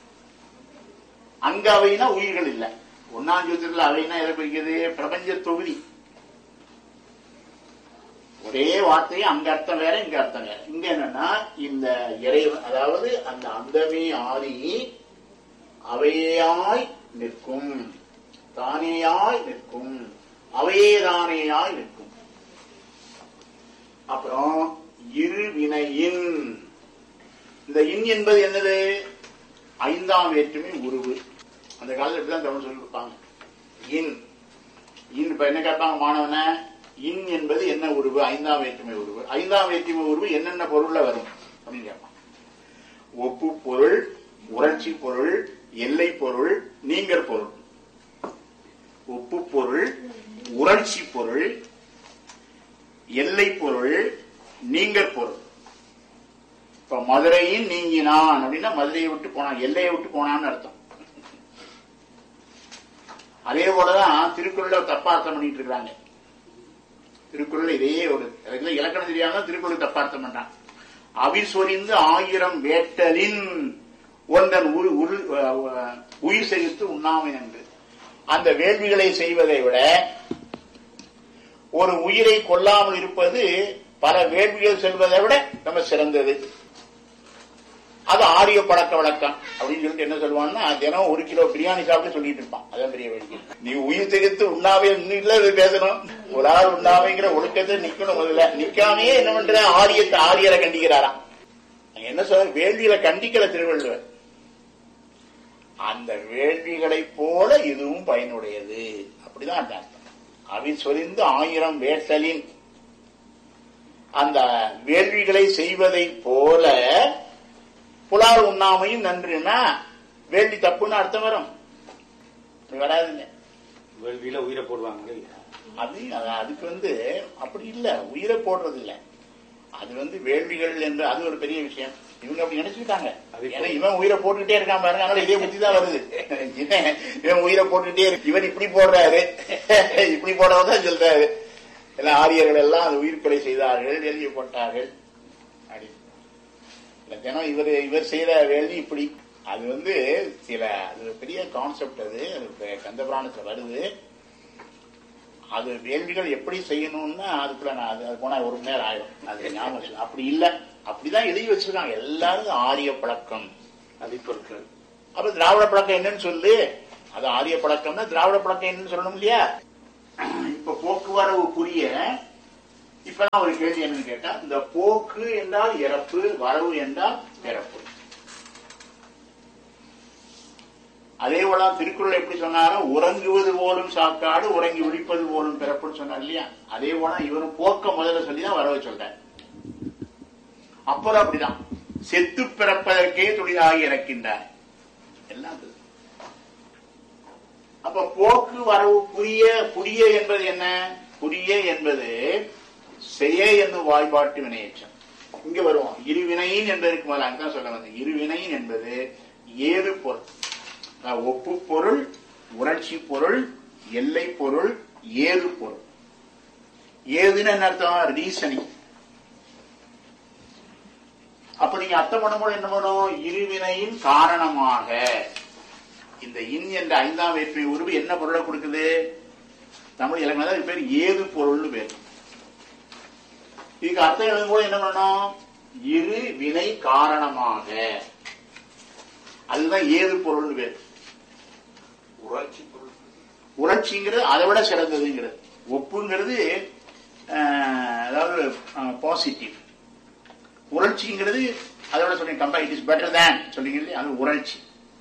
அங்க அவைனா உயிர்கள் இல்ல. ஒன்னாம் சூத்திரத்துல அவைனா எதை குறிக்கிறது, பிரபஞ்ச தொகுதி. ஒரே வார்த்தையை அங்க அர்த்தம் வேற, இங்க அர்த்தம் வேற. இங்க என்னன்னா இந்த இறைவன், அதாவது அந்த அந்தமே ஆதி அவையாய் நிற்கும், தானேயாய் நிற்கும், அவையே தானேயாய் நிற்கும். அப்புறம் இரு வினையின், இந்த இன் என்பது என்னது, ஐந்தாம் வேற்றுமை உருவு. அந்த காலத்துல இப்படிதான் தமிழ் சொல்லி கொடுப்பாங்க. இன் இன் இப்ப என்ன கேட்பாங்க மாணவன, இன் என்பது என்ன உருவு, ஐந்தாம் வேற்றுமை உருவு. ஐந்தாம் வேற்றுமை உருவு என்னென்ன பொருள்ல வரும் அப்படின்னு கேட்பாங்க. ஒப்பு பொருள், உணர்ச்சி பொருள், எல்லை பொருள், நீங்கர் பொருள். ஒப்பு பொருள், உணர்ச்சி பொருள், எல்லை பொருள், நீங்கர் பொருள். இப்ப மதுரையின் நீங்கினான் அப்படின்னா மதுரையை விட்டு போனான், எல்லையை விட்டு போனான்னு அர்த்தம். அதே போலதான் திருக்குறளை தப்பார்த்தம் பண்ணிட்டு இருக்கிறாங்க. திருக்குறள் இதே ஒரு இலக்கணம் தெரியாம திருக்குறள் தப்பார்த்தம் பண்றான். அவிசொரிந்து ஆயிரம் வேட்டலின் ஒன்றன் உயிர் செலுத்து உண்ணாமை என்று. அந்த வேள்விகளை செய்வதை விட ஒரு உயிரை கொல்லாமல் இருப்பது பல வேள்விகள் செல்வதை விட நம்ம சிறந்தது. அது ஆரிய பழக்க வழக்கம் அப்படின்னு சொல்லிட்டு என்ன சொல்லுவான்னா, தினம் ஒரு கிலோ பிரியாணி சாப்பிட்டு சொல்லிட்டு இருப்பான். அதான் பெரிய வேள்வி. நீ உயிர் திகைத்து உண்ணாவே இல்ல பேசணும், ஒரு ஆள் உண்ணாமைங்கிற ஒழுக்கத்தை நிக்கணும். முதல்ல நிக்காமே என்ன பண்ற, ஆரியத்தை ஆரியரை கண்டிக்கிறாராம். என்ன சொல்ற, வேள்விகளை கண்டிக்கிற திருவள்ளுவர். அந்த வேள்விகளை போல இதுவும் பயனுடையது, அப்படிதான் அந்த அர்த்தம். அவி சொரிந்து ஆயிரம் வேட்டலின், அந்த வேள்விகளை செய்வதை போல புலால் உண்ணாமையும் நன்றுனா வேள்வி தப்புன்னு அர்த்தம் வரும், வராதுங்க. வேள்வியில உயிரை போடுவாங்க. அது அதுக்கு வந்து அப்படி இல்ல, உயிரை போடுறது இல்ல. அது வந்து வேள்விகள் என்று அது ஒரு பெரிய விஷயம். இவங்க அப்படி நினைச்சுக்கிட்டாங்க. ஏன்னா இவன் உயிரை போட்டுக்கிட்டே இருக்கான் பாருங்க, அதனால இதே புத்தி தான் வருது. இவன் உயிரை போட்டுக்கிட்டே இருக்கு, இவன் இப்படி போடுறாரு, இப்படி போடுறதான் சொல்றாரு. எல்லாம் ஆரியர்கள் எல்லாம் அது உயிர் கொலை செய்தார்கள், வேள்வியை போட்டார்கள். தினம் இவர் இவர் செய்யற வேள்வி இப்படி. அது வந்து சில அது பெரிய கான்செப்ட். அது கந்த புராணத்துல வருது. அது வேள்விகள் எப்படி செய்யணும்னா அதுக்குள்ள நான் அது போனா ஒரு மணி நேரம் ஆயிடும். அது ஞாபகம் அப்படி இல்ல, அப்படிதான் எழுதி வச்சிருக்காங்க. எல்லாரும் ஆரிய பழக்கம் அதிப்பொருட்கள். அப்ப திராவிட பழக்கம் என்னன்னு சொல்லு, அது ஆரிய பழக்கம்னா திராவிட பழக்கம் என்னன்னு சொல்லணும் இல்லையா. இப்ப போக்குவரவு புரிய இப்பதான் ஒரு கேள்வி என்னன்னு கேட்டா, இந்த போக்கு என்றால் இறப்பு, வரவு என்றால் பிறப்பு. அதே போல திருக்குறள் எப்படி சொன்னாலும் உறங்குவது போலும் சாக்காடு, உறங்கி விழிப்பது போலும் பிறப்புன்னு சொன்னார் இல்லையா? அதே போல இவரும் போக்க முதல்ல சொல்லிதான் வரவு சொல்றார். அப்புறம் அப்படிதான் செத்து பிறப்பதற்கே தொழிலாகி இறக்கின்றார் எல்லாம். அப்ப போக்கு வரவு புரிய, புரிய என்பது என்ன? புரிய என்பது செய்ய என்னும் வாய்பாட்டு வினையேற்றம். இங்க வருவோம். இருவினையின் என்பதற்கு மேல அங்கதான் சொல்ல வந்தேன். இருவினையின் என்பது ஏது பொருள், ஒப்பு பொருள், உணர்ச்சி பொருள், எல்லை பொருள், ஏது பொருள். ஏதுன்னு என்ன அர்த்தம்? ரீசனிங். அப்ப நீங்க அர்த்தம் பண்ணும்போது என்ன பண்ணும்? இருவினையின் காரணமாக. இந்த இன் என்ற ஐந்தாம் வேற்றுமை உருவு என்ன பொருளை கொடுக்குது? தமிழ் இலக்கணம் பேர் ஏது பொருள்னு பேர். இதுக்கு அர்த்தம் எழுதும்போது என்ன பண்ணணும்? இரு வினை காரணமாக. அதுதான் ஏது பொருள்னு பேர். உணர்ச்சி பொருள். உணர்ச்சிங்கிறது அதை விட சிறந்ததுங்கிறது. ஒப்புங்கிறது அதாவது பாசிட்டிவ். உணர்ச்சிங்கிறது அதை விட சொல்றீங்க compare, it is better than சொல்றீங்க, அது உணர்ச்சி.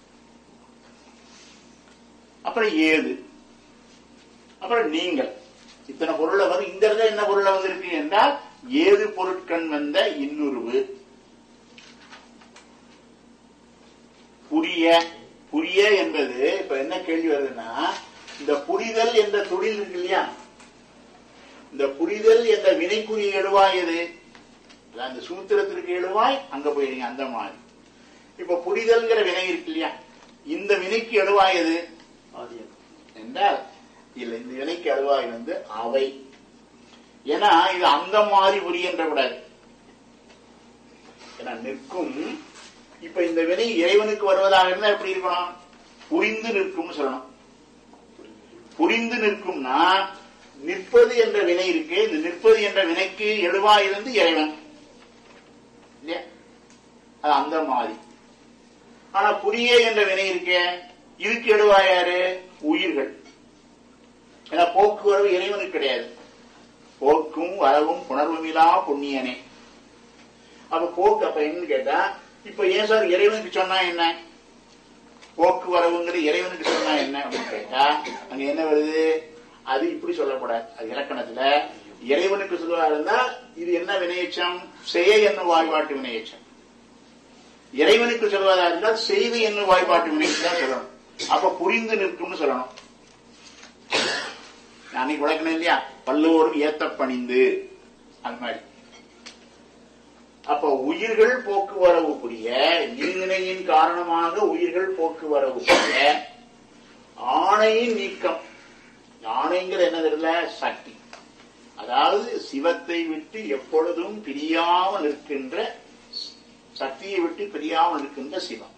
அப்புறம் ஏது, அப்புறம் நீங்கள். இத்தனை பொருளை வந்து இந்த இடத்துல என்ன பொருளை வந்திருக்கு என்றால் ஏது பொருட்கண் வந்த இன்னுருவு. புரிய, புரிய என்பது இப்ப என்ன கேள்வி வருதுன்னா, இந்த புரிதல் என்ற தொழில் இருக்கு இல்லையா, இந்த புரிதல் என்ற வினைக்குரிய எழுவாய் எது? அந்த சூத்திரத்திற்கு எழுவாய் அங்க போயிருங்க. அந்த மாதிரி இப்ப புரிதல்ங்கிற வினை இருக்கு இல்லையா, இந்த வினைக்கு எழுவாய் எது என்றால் இல்ல, இந்த வினைக்கு எழுவாய் வந்து அவை. ஏன்னா இது அந்த மாதிரி புரியன்ற கூடாது. ஏன்னா நிற்கும். இப்ப இந்த வினை இறைவனுக்கு வருவதாக இருந்தா எப்படி இருக்கணும்? புரிந்து நிற்கும் சொல்லணும். புரிந்து நிற்கும்னா நிற்பது என்ற வினை இருக்கு. இந்த நிற்பது என்ற வினைக்கு எழுவாய் இருந்து இறைவன் இல்லையா, அது அந்த மாதிரி. ஆனா புரிய என்ற வினை இருக்க, இதுக்கு எழுவாய் யாரு? உயிர்கள். ஏன்னா போக்குவரவு இறைவனுக்கு கிடையாது. போக்கும் வரவும் புணர்வுமிலா புண்ணியனே. அப்ப போக்கு அப்ப என்னன்னு கேட்டா, இப்ப ஏன் சார் இறைவனுக்கு சொன்னா என்ன? போக்குவரவுங்கிற இறைவனுக்கு சொன்னா என்ன அப்படின்னு கேட்டா, அங்க என்ன வருது? அது இப்படி சொல்லக்கூடாது. அது இலக்கணத்துல இறைவனுக்கு சொல்லுவா இருந்தா இது என்ன வினையச்சம்? செய்ய என்னும் வாய்பாட்டு வினையச்சம். இறைவனுக்கு சொல்வதா இருந்தால் செய்து என்னும் வாய்பாட்டு வினைக்கு தான் சொல்லணும். அப்ப புரிந்து நிற்கும்னு சொல்லணும். அன்னைக்கு விளக்கணும் இல்லையா, பல்லோரும் ஏத்த பணிந்து, அது மாதிரி. அப்ப உயிர்கள் போக்குவரவு புரிய, இருவினையின் காரணமாக உயிர்கள் போக்குவரவு புரிய, ஆணையின் நீக்கம். ஆணைங்கிற என்ன தெரியல? சக்தி. அதாவது சிவத்தை விட்டு எப்பொழுதும் பிரியாமல் இருக்கின்ற, சக்தியை விட்டு பிரியாமல் இருக்கின்ற சிவம்.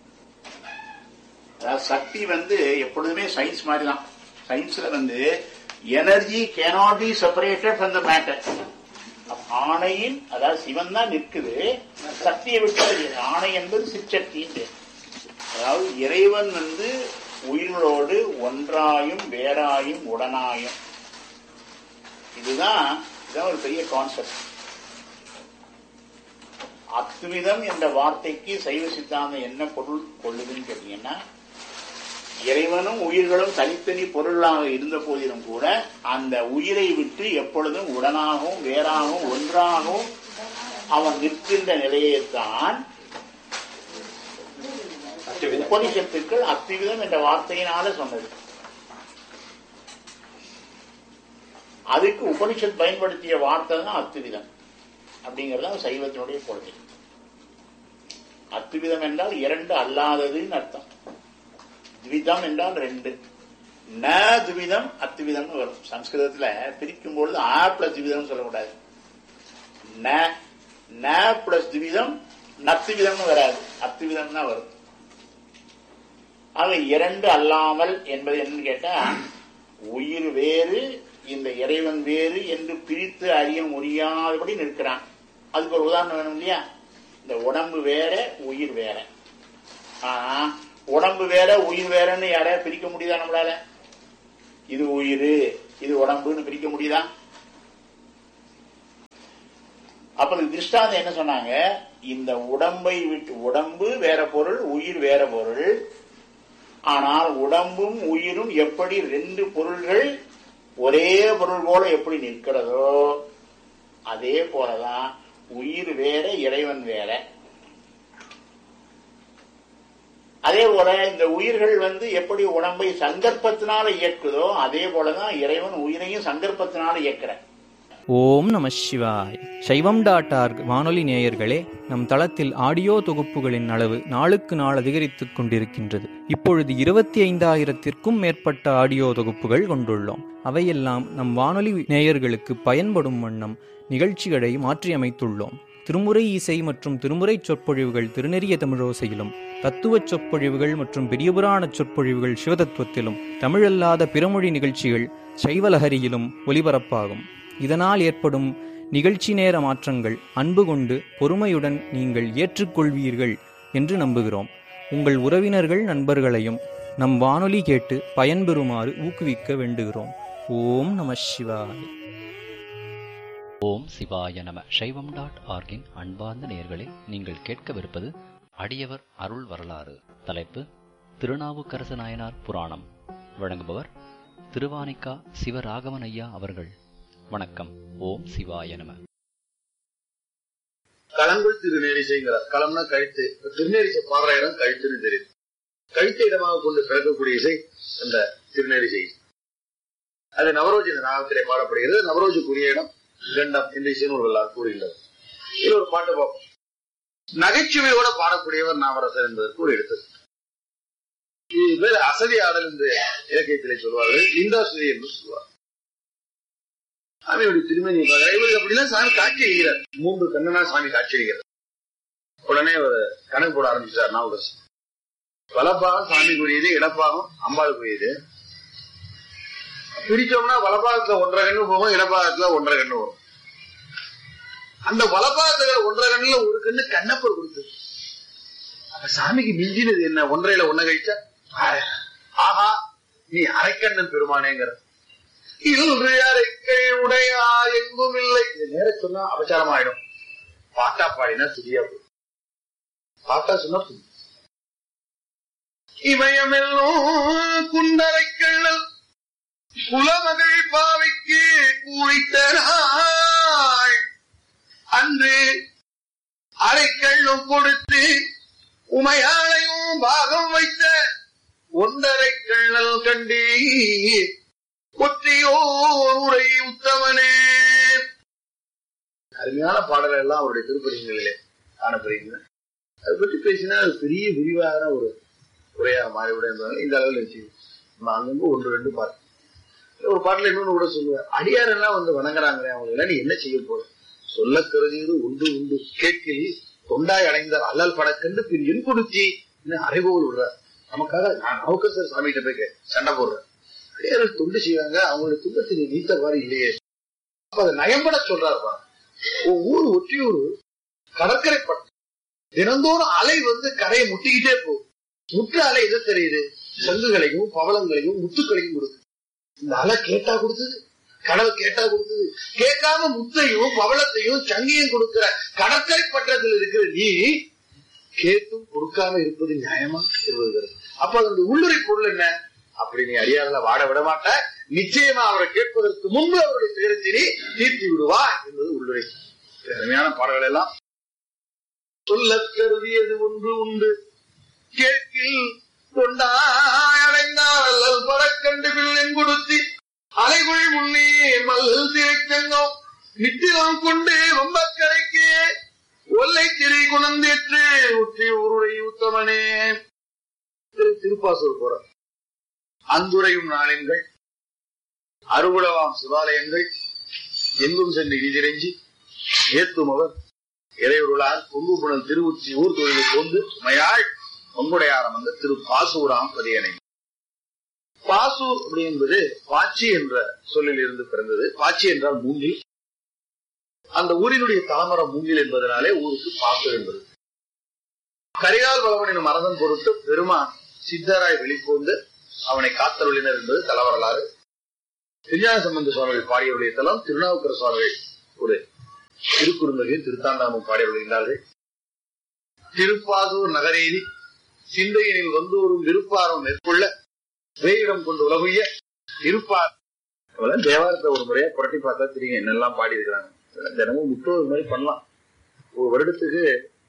அதாவது சக்தி வந்து எப்பொழுதுமே சயின்ஸ் மாதிரி தான். சயின்ஸ்ல வந்து energy cannot be separated from the matter. ஆணையின், அதாவது சிவன் தான் நிற்குது, சக்தியை விட்டு ஆணை என்பது சிற்சக்தி. அதாவது இறைவன் வந்து உயிர்களோடு ஒன்றாயும் வேறாயும் உடனாயும். இதுதான் இதுதான் ஒரு பெரிய கான்செப்ட். அத்விதம் என்ற வார்த்தைக்கு சைவ சித்தாந்தம் என்ன பொருள் கொள்ளுதுன்னு கேட்டீங்கன்னா, இறைவனும் உயிர்களும் தனித்தனி பொருளாக இருந்த போதிலும் கூட அந்த உயிரை விட்டு எப்பொழுதும் உடனாகவும் வேறாகவும் ஒன்றாகவும் அவன் நிற்கின்ற நிலையைத்தான் உபனிஷத்துக்கள் அத்விதம் என்ற வார்த்தையினால சொன்னது. அதுக்கு உபனிஷத் பயன்படுத்திய வார்த்தை தான் அத்விதம் அப்படிங்கறது சைவத்தினுடைய கொள்கை. அத்விதம் என்றால் இரண்டு அல்லாததுன்னு அர்த்தம். துவிதம் என்றால் ரெண்டு. ந துவிதம் அத்விதம் வரும். சம்ஸ்கிருதத்துல பிரிக்கும் பொழுது ஆ பிளஸ் துவிதம் சொல்லக்கூடாது. ந பிளஸ் துவிதம் நத்துவிதம் வராது, அத்விதம் தான் வரும். ஆக இரண்டு அல்லாமல் என்பது என்னன்னு கேட்டா, உயிர் வேறு இந்த இறைவன் வேறு என்று பிரித்து அறிய முடியாதபடி நிற்கிறான். அதுக்கு ஒரு உதாரணம் வேணும் இல்லையா? இந்த உடம்பு வேற உயிர் வேற. ஆனா உடம்பு வேற உயிர் வேறன்னு யாரையா பிரிக்க முடியுதா நம்மளால? இது உயிர் இது உடம்புன்னு பிரிக்க முடியுதா? அப்ப திருஷ்டாந்தம் என்ன சொன்னாங்க? இந்த உடம்பை விட்டு, உடம்பு வேற பொருள், உயிர் வேற பொருள். ஆனால் உடம்பும் உயிரும் எப்படி ரெண்டு பொருள்கள் ஒரே பொருள் போல எப்படி நிற்கிறதோ அதே போலதான் உயிர் வேற, இறைவன் வேற. அதே போல இந்த உயிர்கள் வந்து எப்படி உடம்பை சங்கற்பத்தினால இயக்குதோ அதே போலதான் இறைவன் உயிரையும் சங்கற்பத்தினால இயக்குற. ஓம் நம சிவாய். சைவம் டாட் ஆர்க் வானொலி நேயர்களே, நம் தளத்தில் ஆடியோ தொகுப்புகளின் அளவு நாளுக்கு நாள் அதிகரித்துக் கொண்டிருக்கின்றது. இப்பொழுது இருபத்தி ஐந்தாயிரத்திற்கும் மேற்பட்ட ஆடியோ தொகுப்புகள் கொண்டுள்ளோம். அவையெல்லாம் நம் வானொலி நேயர்களுக்கு பயன்படும் வண்ணம் நிகழ்ச்சிகளை மாற்றியமைத்துள்ளோம். திருமுறை இசை மற்றும் திருமுறை சொற்பொழிவுகள் திருநெறிய தமிழோசையிலும், தத்துவச் சொற்பொழிவுகள் மற்றும் பெரியபுராண சொற்பொழிவுகள் சிவதத்துவத்திலும், தமிழல்லாத பிறமொழி நிகழ்ச்சிகள் சைவலஹரியிலும் ஒலிபரப்பாகும். இதனால் ஏற்படும் நிகழ்ச்சி நேர மாற்றங்கள் அன்பு கொண்டு பொறுமையுடன் நீங்கள் ஏற்றுக்கொள்வீர்கள் என்று நம்புகிறோம். உங்கள் உறவினர்கள் நண்பர்களையும் நம் வானொலி கேட்டு பயன்பெறுமாறு ஊக்குவிக்க வேண்டுகிறோம். ஓம் நம சிவாய். ஓம் சிவாய நம. சைவம் டாட் ஆர்கின் அன்பார்ந்த நேயர்களே, நீங்கள் கேட்கவிருப்பது அடியவர் அருள் வரலாறு. தலைப்பு திருநாவுக்கரசு நாயனார் புராணம். வழங்குபவர் திருவானிக்கா சிவராகவன் ஐயா அவர்கள். வணக்கம். ஓம் சிவாய நம. களங்கள் திருநேரிசைங்கிறார். களம்னா கழுத்து. திருநேரிசை பாடுற இடம் கழுத்துன்னு தெரியுது. கழுத்தை இடமாக கொண்டு பிறக்கக்கூடிய இசை அந்த திருநேரிசை. அது நவரோஜின நாகத்திலே பாடப்படுகிறது. நவரோஜுக்குரிய இடம் கண்டம் என்று இசைநூல்களால் கூறுகின்றது. இது ஒரு பாட்டு பார்ப்போம். நகைச்சுவையோட பாடக்கூடியவர் நாவரசர் என்பதற்கு ஒரு எடுத்தது. இது பேர் அசதி ஆடல் என்று இலக்கியத்திலே சொல்வார்கள். லிந்தாசுரி என்று சொல்வார். சாமியோட திருமணி அப்படின்னா சாமி காட்சி அளிக்கிறார். மூன்று கண்ணனா சாமி காட்சி அளிக்கிறார். உடனே ஒரு கணக்கு போட ஆரம்பிச்சார் நாவுக்கரசர். வலப்பாகம் சாமிக்குரியது, இடப்பாகம் அம்பாளுக்குரியது. பிரிச்சோம்னா வலப்பாகத்துல ஒன்றரை கண்ணு போகும், இடப்பாகத்துல ஒன்றரை கண்ணு வரும். அந்த வலப்பாகத்துல ஒன்றரை கண்ணுல ஒரு கண்ணு கண்ணப்பர் கொடுத்தது. அப்ப சாமிக்கு மிஞ்சினது என்ன? ஒன்றையில ஒன்ன கழிச்சா ஆஹா நீ அரைக்கண்ணன் பெருமானேங்கிற. இன்று அரைக்கை உடையா எங்கும் இல்லை. நேர சொன்னா அபச்சாரம் ஆயிடும். பாட்டா பாடினா துதியா போடும். பாட்டா சொன்னா துதி. இமயமெல்லாம் குண்டரைக்கண்ணல் குலமகள் பாவைக்கு கூழித்தனாய் அன்று அரைக்கண்ணும் கொடுத்து உமையாளையும் பாகம் வைத்த ஒன்றரை கண்ணல் கண்டே ஒற்றியோரை உத்தமனே. அருமையான பாடல்கள் எல்லாம் அவருடைய திருப்பதிகளிலே காணப்படுகின்றன. அதை பற்றி பேசினா அது பெரிய விரிவான ஒரு உரையாக மாறிவிட என்பதால் இந்த அளவில் வச்சு அங்கங்க ஒன்று ரெண்டு பாட்டு. ஒரு பாட்டுல இன்னொன்னு கூட சொல்லுவேன். அடியார் எல்லாம் வந்து வணங்குறாங்களே, அவங்க எல்லாம் நீ என்ன செய்ய போற? சொல்ல கருதியது உண்டு உண்டு கேட்கில் தொண்டாய் அடைந்தார் அல்லல் படக்கண்டு பின் என் கொடுத்தி அறைகோல் விடுறார். நமக்காக நான் நவுக்கரசர் சாமிகிட்ட போய் சண்டை போடுறேன். அடியார்கள் தொண்டு செய்வாங்க, அவங்களுடைய துன்பத்தை நீ நீத்தவாறு இல்லையே. அப்ப அதை நயம்பட சொல்றாருப்பா. ஊர் ஒற்றியூர் கடற்கரை பட்டம் தினந்தோறும் அலை வந்து கரையை முட்டிக்கிட்டே போகும். முற்று அலை எது தெரியுது? சங்குகளையும் பவளங்களையும் முத்துக்களையும் கொடுக்குது. இந்த அலை கேட்டா கொடுத்தது, கடல் கேட்டா கொடுத்தது. கேட்காம முத்தையும் பவளத்தையும் சங்கையும் கொடுக்கிற கடற்கரை பட்டத்தில் இருக்கிற நீ கேட்டும் கொடுக்காம இருப்பது நியாயமா சொல்லுகிறது. அப்ப அதனுடைய உள்ளுரை பொருள் என்ன? அப்படி நீ அடியாரில் வாட விட மாட்ட, நிச்சயமா அவரை கேட்பதற்கு முன்பு அவருடைய துயரத்தினை தீர்த்தி விடுவா என்பது உள்ளுரை. அருமையான பாடல்கள் எல்லாம் சொல்ல கருதியது ஒன்று உண்டு கேட்கில் கொண்டாயடைந்தால் அல்லல் பறக்கண்டு பிள்ளை கொடுத்தி அலைகுள் முன்னே மல்லல் தேக்கங்கம் நித்திலம் கொண்டு வம்பக்கரைக்கு ஒல்லை திரை குணந்தேற்று உற்றி ஊருடைய உத்தமனே. திருப்பாசூர் போற அந்துரையும் நாளங்கள் அறுகுளவாம் சிவாலயங்கள் எங்கும் சென்று இடிதிரைஞ்சி ஏத்தும் அவர் இறையுருளால் கொங்கு புனல் திருவுச்சி ஊர் தொழிலை கொண்டு மயாள் பொங்குடையாரம் வந்த திரு பாசூராம் பதியனை. பாசூர் அப்படி என்பது பாச்சி என்ற சொல்லில் இருந்து பிறந்தது. பாச்சி என்றால் மூங்கில். அந்த ஊரினுடைய தாமரம் மூங்கில் என்பதனாலே ஊருக்கு பாசூர் என்பது. கரிகால் பலவனின் மரதம் பொருட்டு பெருமான் சித்தராய் வெளிக்கொண்டு அவனை காத்தருளினர் என்பது தலவரலாறு. திருஞான சம்பந்த சுவாமிகள் பாடியவருடைய தலம் திருநாவுக்கர சுவாமிகள் ஒரு திருக்குறுந்தகையும் திருத்தாண்டாமும் பாடிய வருகின்றார்கள். திருப்பாசூர் நகரேறி சிந்தையினில் வந்தோறும் விருப்பாரம் மேற்கொள்ள வேயிடம் கொண்டு உலகுய இருப்பார். தேவாரத்தை ஒரு முறையா புரட்டி பார்த்தா தெரியும் என்னெல்லாம் பாடி இருக்கிறாங்க. தினமும் முற்றோது மாதிரி பண்ணலாம். ஒரு வருடத்துக்கு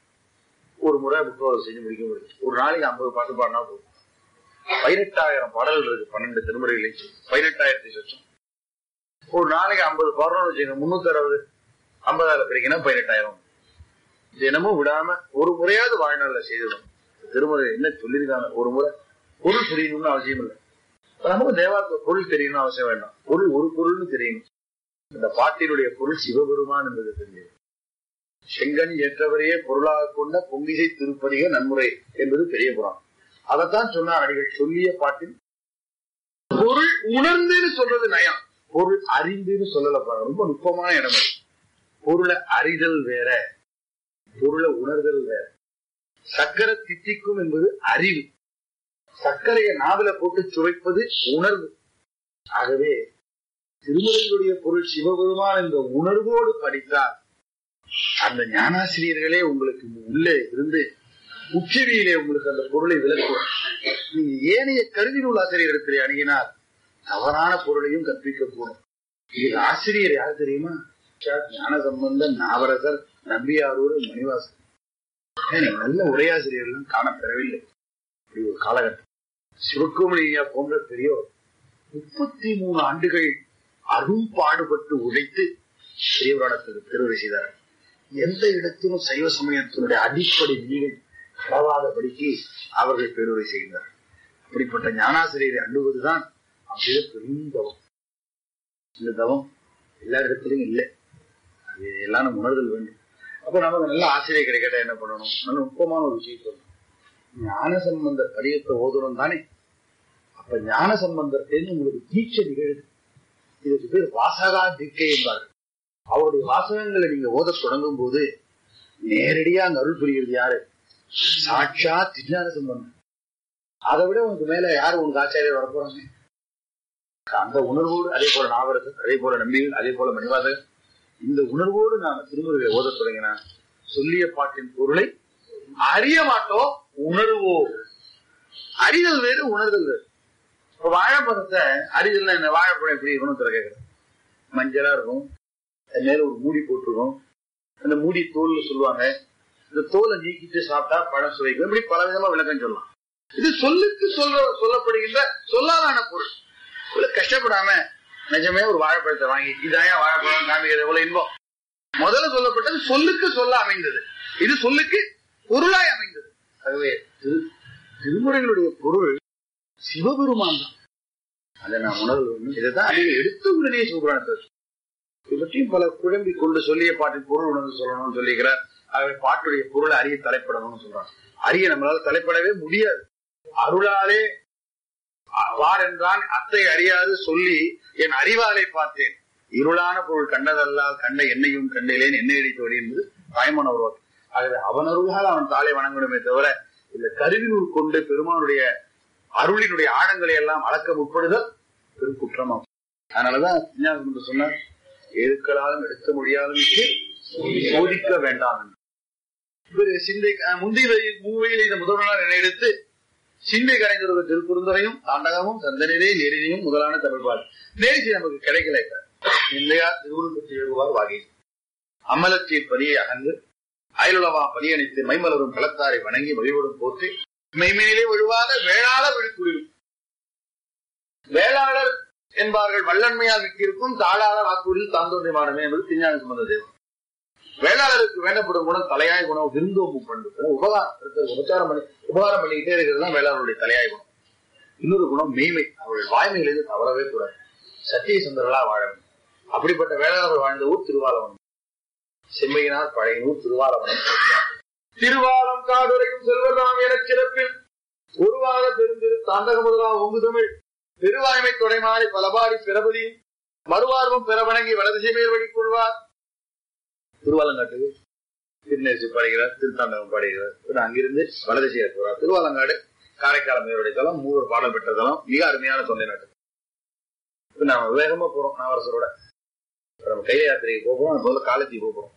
ஒரு முறை முற்றோது செஞ்சு முடிக்க முடியும். ஒரு நாளைக்கு ஐம்பது பாட்டு பாடினா போதும். பதினெட்டாயிரம் பாடல்கள் இருக்கு பன்னெண்டு திருமுறைகளை. பதினெட்டாயிரத்தி சொச்சம் ஒரு நாளைக்கு ஐம்பது பாடணும் வச்சுங்க. முன்னூத்தி அறுபது ஐம்பதாயிரம் பிரிக்கணும் பதினெட்டாயிரம். தினமும் விடாம ஒரு முறையாவது வாழ்நாள்ல செய்திடும். திருமுறை என்ன சொல்லியிருக்காங்க ஒரு முறை பொருள் தெரியணும்னு அவசியம் இல்லை. நமக்கு தேவாரத்துல பொருள் தெரியணும்னு அவசியம் வேண்டாம். பொருள் ஒரு பொருள்னு தெரியணும். இந்த பாட்டினுடைய பொருள் சிவபெருமான் என்பது தெரிஞ்சது. செங்கன் ஏற்றவரையே பொருளாக கொண்ட பொங்கிசை திருப்பதிக நன்முறை என்பது பெரிய புராணம். அதைத்தான் சொன்னார் அடிகள். சொல்லிய பாட்டில் பொருள் உணர்ந்துன்னு சொல்றது நயம், பொருள் அறிந்துன்னு சொல்லல. ரொம்ப நுட்பமான இடம். பொருளை அறிதல் வேற, பொருளை உணர்தல் வேற. சக்கரை தித்திக்கும் என்பது அறிவு, சர்க்கரையை நாவல போட்டு சுவைப்பது உணர்வு. ஆகவே திருமுறைகளுடைய பொருள் சிவபெருமான் என்ற உணர்வோடு படித்தால் அந்த ஞானாசிரியர்களே உங்களுக்கு உள்ளே இருந்து உச்சவியிலே உங்களுக்கு அந்த பொருளை விளக்குவார். நீங்க ஏனைய கருவி நூல் ஆசிரியரிடத்திலே அணுகினால் தவறான பொருளையும் கற்பிக்கக்கூடும். இது ஆசிரியர் யார் தெரியுமா? ஞான சம்பந்தன், நாவரசர், நம்பியாரூர், மணிவாசன். நல்ல உரையாசிரியர்களும் காணப்பெறவில்லை. இப்படி ஒரு காலகட்டம். சிவக்குமரியா போன்ற பெரியோர் முப்பத்தி மூணு ஆண்டுகள் அரும் பாடுபட்டு உழைத்து பெரியவரானத்துக்கு பெருவரை செய்தார்கள். எந்த இடத்திலும் சைவ சமயத்தினுடைய அடிப்படை நீங்கள் பரவாதபடிக்கு அவர்கள் பெருவரை செய்கிறார்கள். அப்படிப்பட்ட ஞானாசிரியரை அண்டுவதுதான் அப்படியே பெரும் தவம். இந்த தவம் எல்லா இடத்திலும் இல்லை. அது எல்லாம் நம்ம உணர்தல் வேண்டும். அப்ப நமக்கு நல்ல ஆசிரியர் கிடைக்கட்டா என்ன பண்ணணும்? நல்ல நுட்பமான ஒரு விஷயம் சொல்லணும். ஞான சம்பந்தர் படியத்தை ஓதணும் தானே. அப்ப ஞான சம்பந்தர்ன்னு உங்களுக்கு தீட்சை நிகழ்வு. இதுக்கு பேர் வாசகா தீட்சை என்பார்கள். அவருடைய வாசகங்களை நீங்க ஓத தொடங்கும் போது நேரடியா அங்க அருள் புரிகிறது யாரு? சாட்சா திருஞான சம்பந்தம். அதை விட உனக்கு மேல யாரு உனக்கு ஆச்சாரியர் வரப்போறாங்க? அந்த உணர்வோடு, அதே போல நாவரசர், அதே போல நம்பிகள், அதே போல மணிவாசகர், இந்த உணர்வோடு நாம திருமுறைகளை ஓத தொடங்கினா சொல்லிய பாட்டின் பொருளை அறிய மாட்டோம், உணர்வோம். அறிதல் வேறு, உணர்தல் வேறு. இப்ப வாழைப்பழத்தை அறிதல் என்ன? வாழைப்பழம் எப்படி இருக்கணும் கேட்கிறேன். மஞ்சளா இருக்கும், அது மேல ஒரு மூடி போட்டிருக்கும். அந்த மூடி தோல் சொல்லுவாங்க. இந்த தோலை நீக்கிட்டு சாப்பிட்டா பழம் சுவைக்கும். இப்படி பல விதமா விளக்கம் சொல்லலாம். இது சொல்லுக்கு சொல்ல சொல்லப்படுகின்ற சொல்லாதான பொருள். கஷ்டப்படாம நிஜமே ஒரு வாழைப்பழத்தை வாங்கி இதாயா வாழைப்பழம் காமிக்கிறது எவ்வளவு இன்பம். முதல்ல சொல்லப்பட்டது சொல்லுக்கு சொல்ல அமைந்தது, இது சொல்லுக்கு பொருளாய் அமைந்தது. ஆகவே திருமுறைகளுடைய பொருள் சிவபெருமான் தான். அதை நான் உணர்வு வேண்டும். இதைதான் அதிக எடுத்த உடனே சிவபுராணத்தை இவற்றையும் பல குழம்பி கொண்டு சொல்லிய பாட்டின் பொருள் உணர்ந்து சொல்லணும்னு சொல்லிக்கிறார். ஆகவே பாட்டுடைய பொருளை அறிய தலைப்படணும்னு சொல்றாங்க. அறிய நம்மளால தலைப்படவே முடியாது. அருளாலே வார் என்றான் அத்தை அறியாது சொல்லி என் அறிவாலை பார்த்தேன். இருளான பொருள் கண்டதல்லால் கண்ட என்னையும் கண்டிலேன் என்ன இடித்தோடி என்பது தாய்மான உருவாக்கு. ஆகவே அவன் அருளால் அவன் தாளை வணங்கணுமே தவிர இந்த கருவினூர் கொண்டு பெருமானுடைய அருளினுடைய ஆழங்களை எல்லாம் அளக்க முற்படுதல் பெரும் குற்றமாகும். அதனாலதான் சொன்னார், எழுக்களாலும் எடுக்க முடியாலும் சோதிக்க வேண்டாம். சிந்தை முந்தைய மூவையில் இந்த முதல்வனார் என எடுத்து சிந்தை கரைந்தொரு திருக்குறுந்தரையும் தாண்டகமும் சந்தனரே நெறினையும் முதலான தமிழ்பாடு நேரிசி நமக்கு கிடைக்கல. இல்லையா திருவுருள் எழுதுவார் வாகி அமலத்தின் பணியை அகன்று அயலுளவா பணியணித்து மைமலரும் களத்தாரை வணங்கி வழிபடும் போற்றி மெய்மையிலே ஒழுவாத வேளாளர் விழிக்குறியும். வேளாளர் என்பார்கள் வல்லன்மையால் மிக்கிருக்கும் தாளாளர் வாக்குறுதியில் தாந்தோன்றிய மாடமே என்பது திருஞான சம்பந்த தேவன். வேளாளருக்கு வேண்டப்படும் குணம் தலையாய குணம் விருந்தோம்பு பண்பு, உபகாரம் உபச்சாரம் பண்ணி உபகாரம் பண்ணிக்கிட்டே இருக்கிறது தான் வேளாளருடைய தலையாய குணம். இன்னொரு குணம் மெய்மை, அவருடைய வாய்மையிலிருந்து தவறவே கூடாது. சத்திய சுந்தரலா வாழ வேண்டும். அப்படிப்பட்ட வேளாளர் வாழ்ந்த ஊர் திருவாலவனம். செம்மையினார் பழைய ஊர் திருவாலவனம். திருவாலம் காடுரையும் செல்வதாம் என சிறப்பில் ஒருவாத பெருந்திரு தாண்டக முதலா ஒங்கு தமிழ் பெருவாய்மை தொடைமாறி பலபாடி பிறபதியும் மறுவார்வம் பெற வணங்கி வலதிசை மேல் வழி கொள்வார். திருவாலங்காட்டுக்கு திருநெல்சி பாடுகிறார், திருத்தாண்டகம் பாடுகிறார். அங்கிருந்து வலதிசையா போறார். திருவாலங்காடு காரைக்கால மேலுடைய தலம், மூவர் பாடல் பெற்ற தலம், மிக அருமையான தொண்டை நாட்டு. இப்ப நாம வேகமா போறோம் நாவரசரோட. நம்ம கைல யாத்திரைக்கு போகிறோம், முதல்ல காலேஜுக்கு போகிறோம்.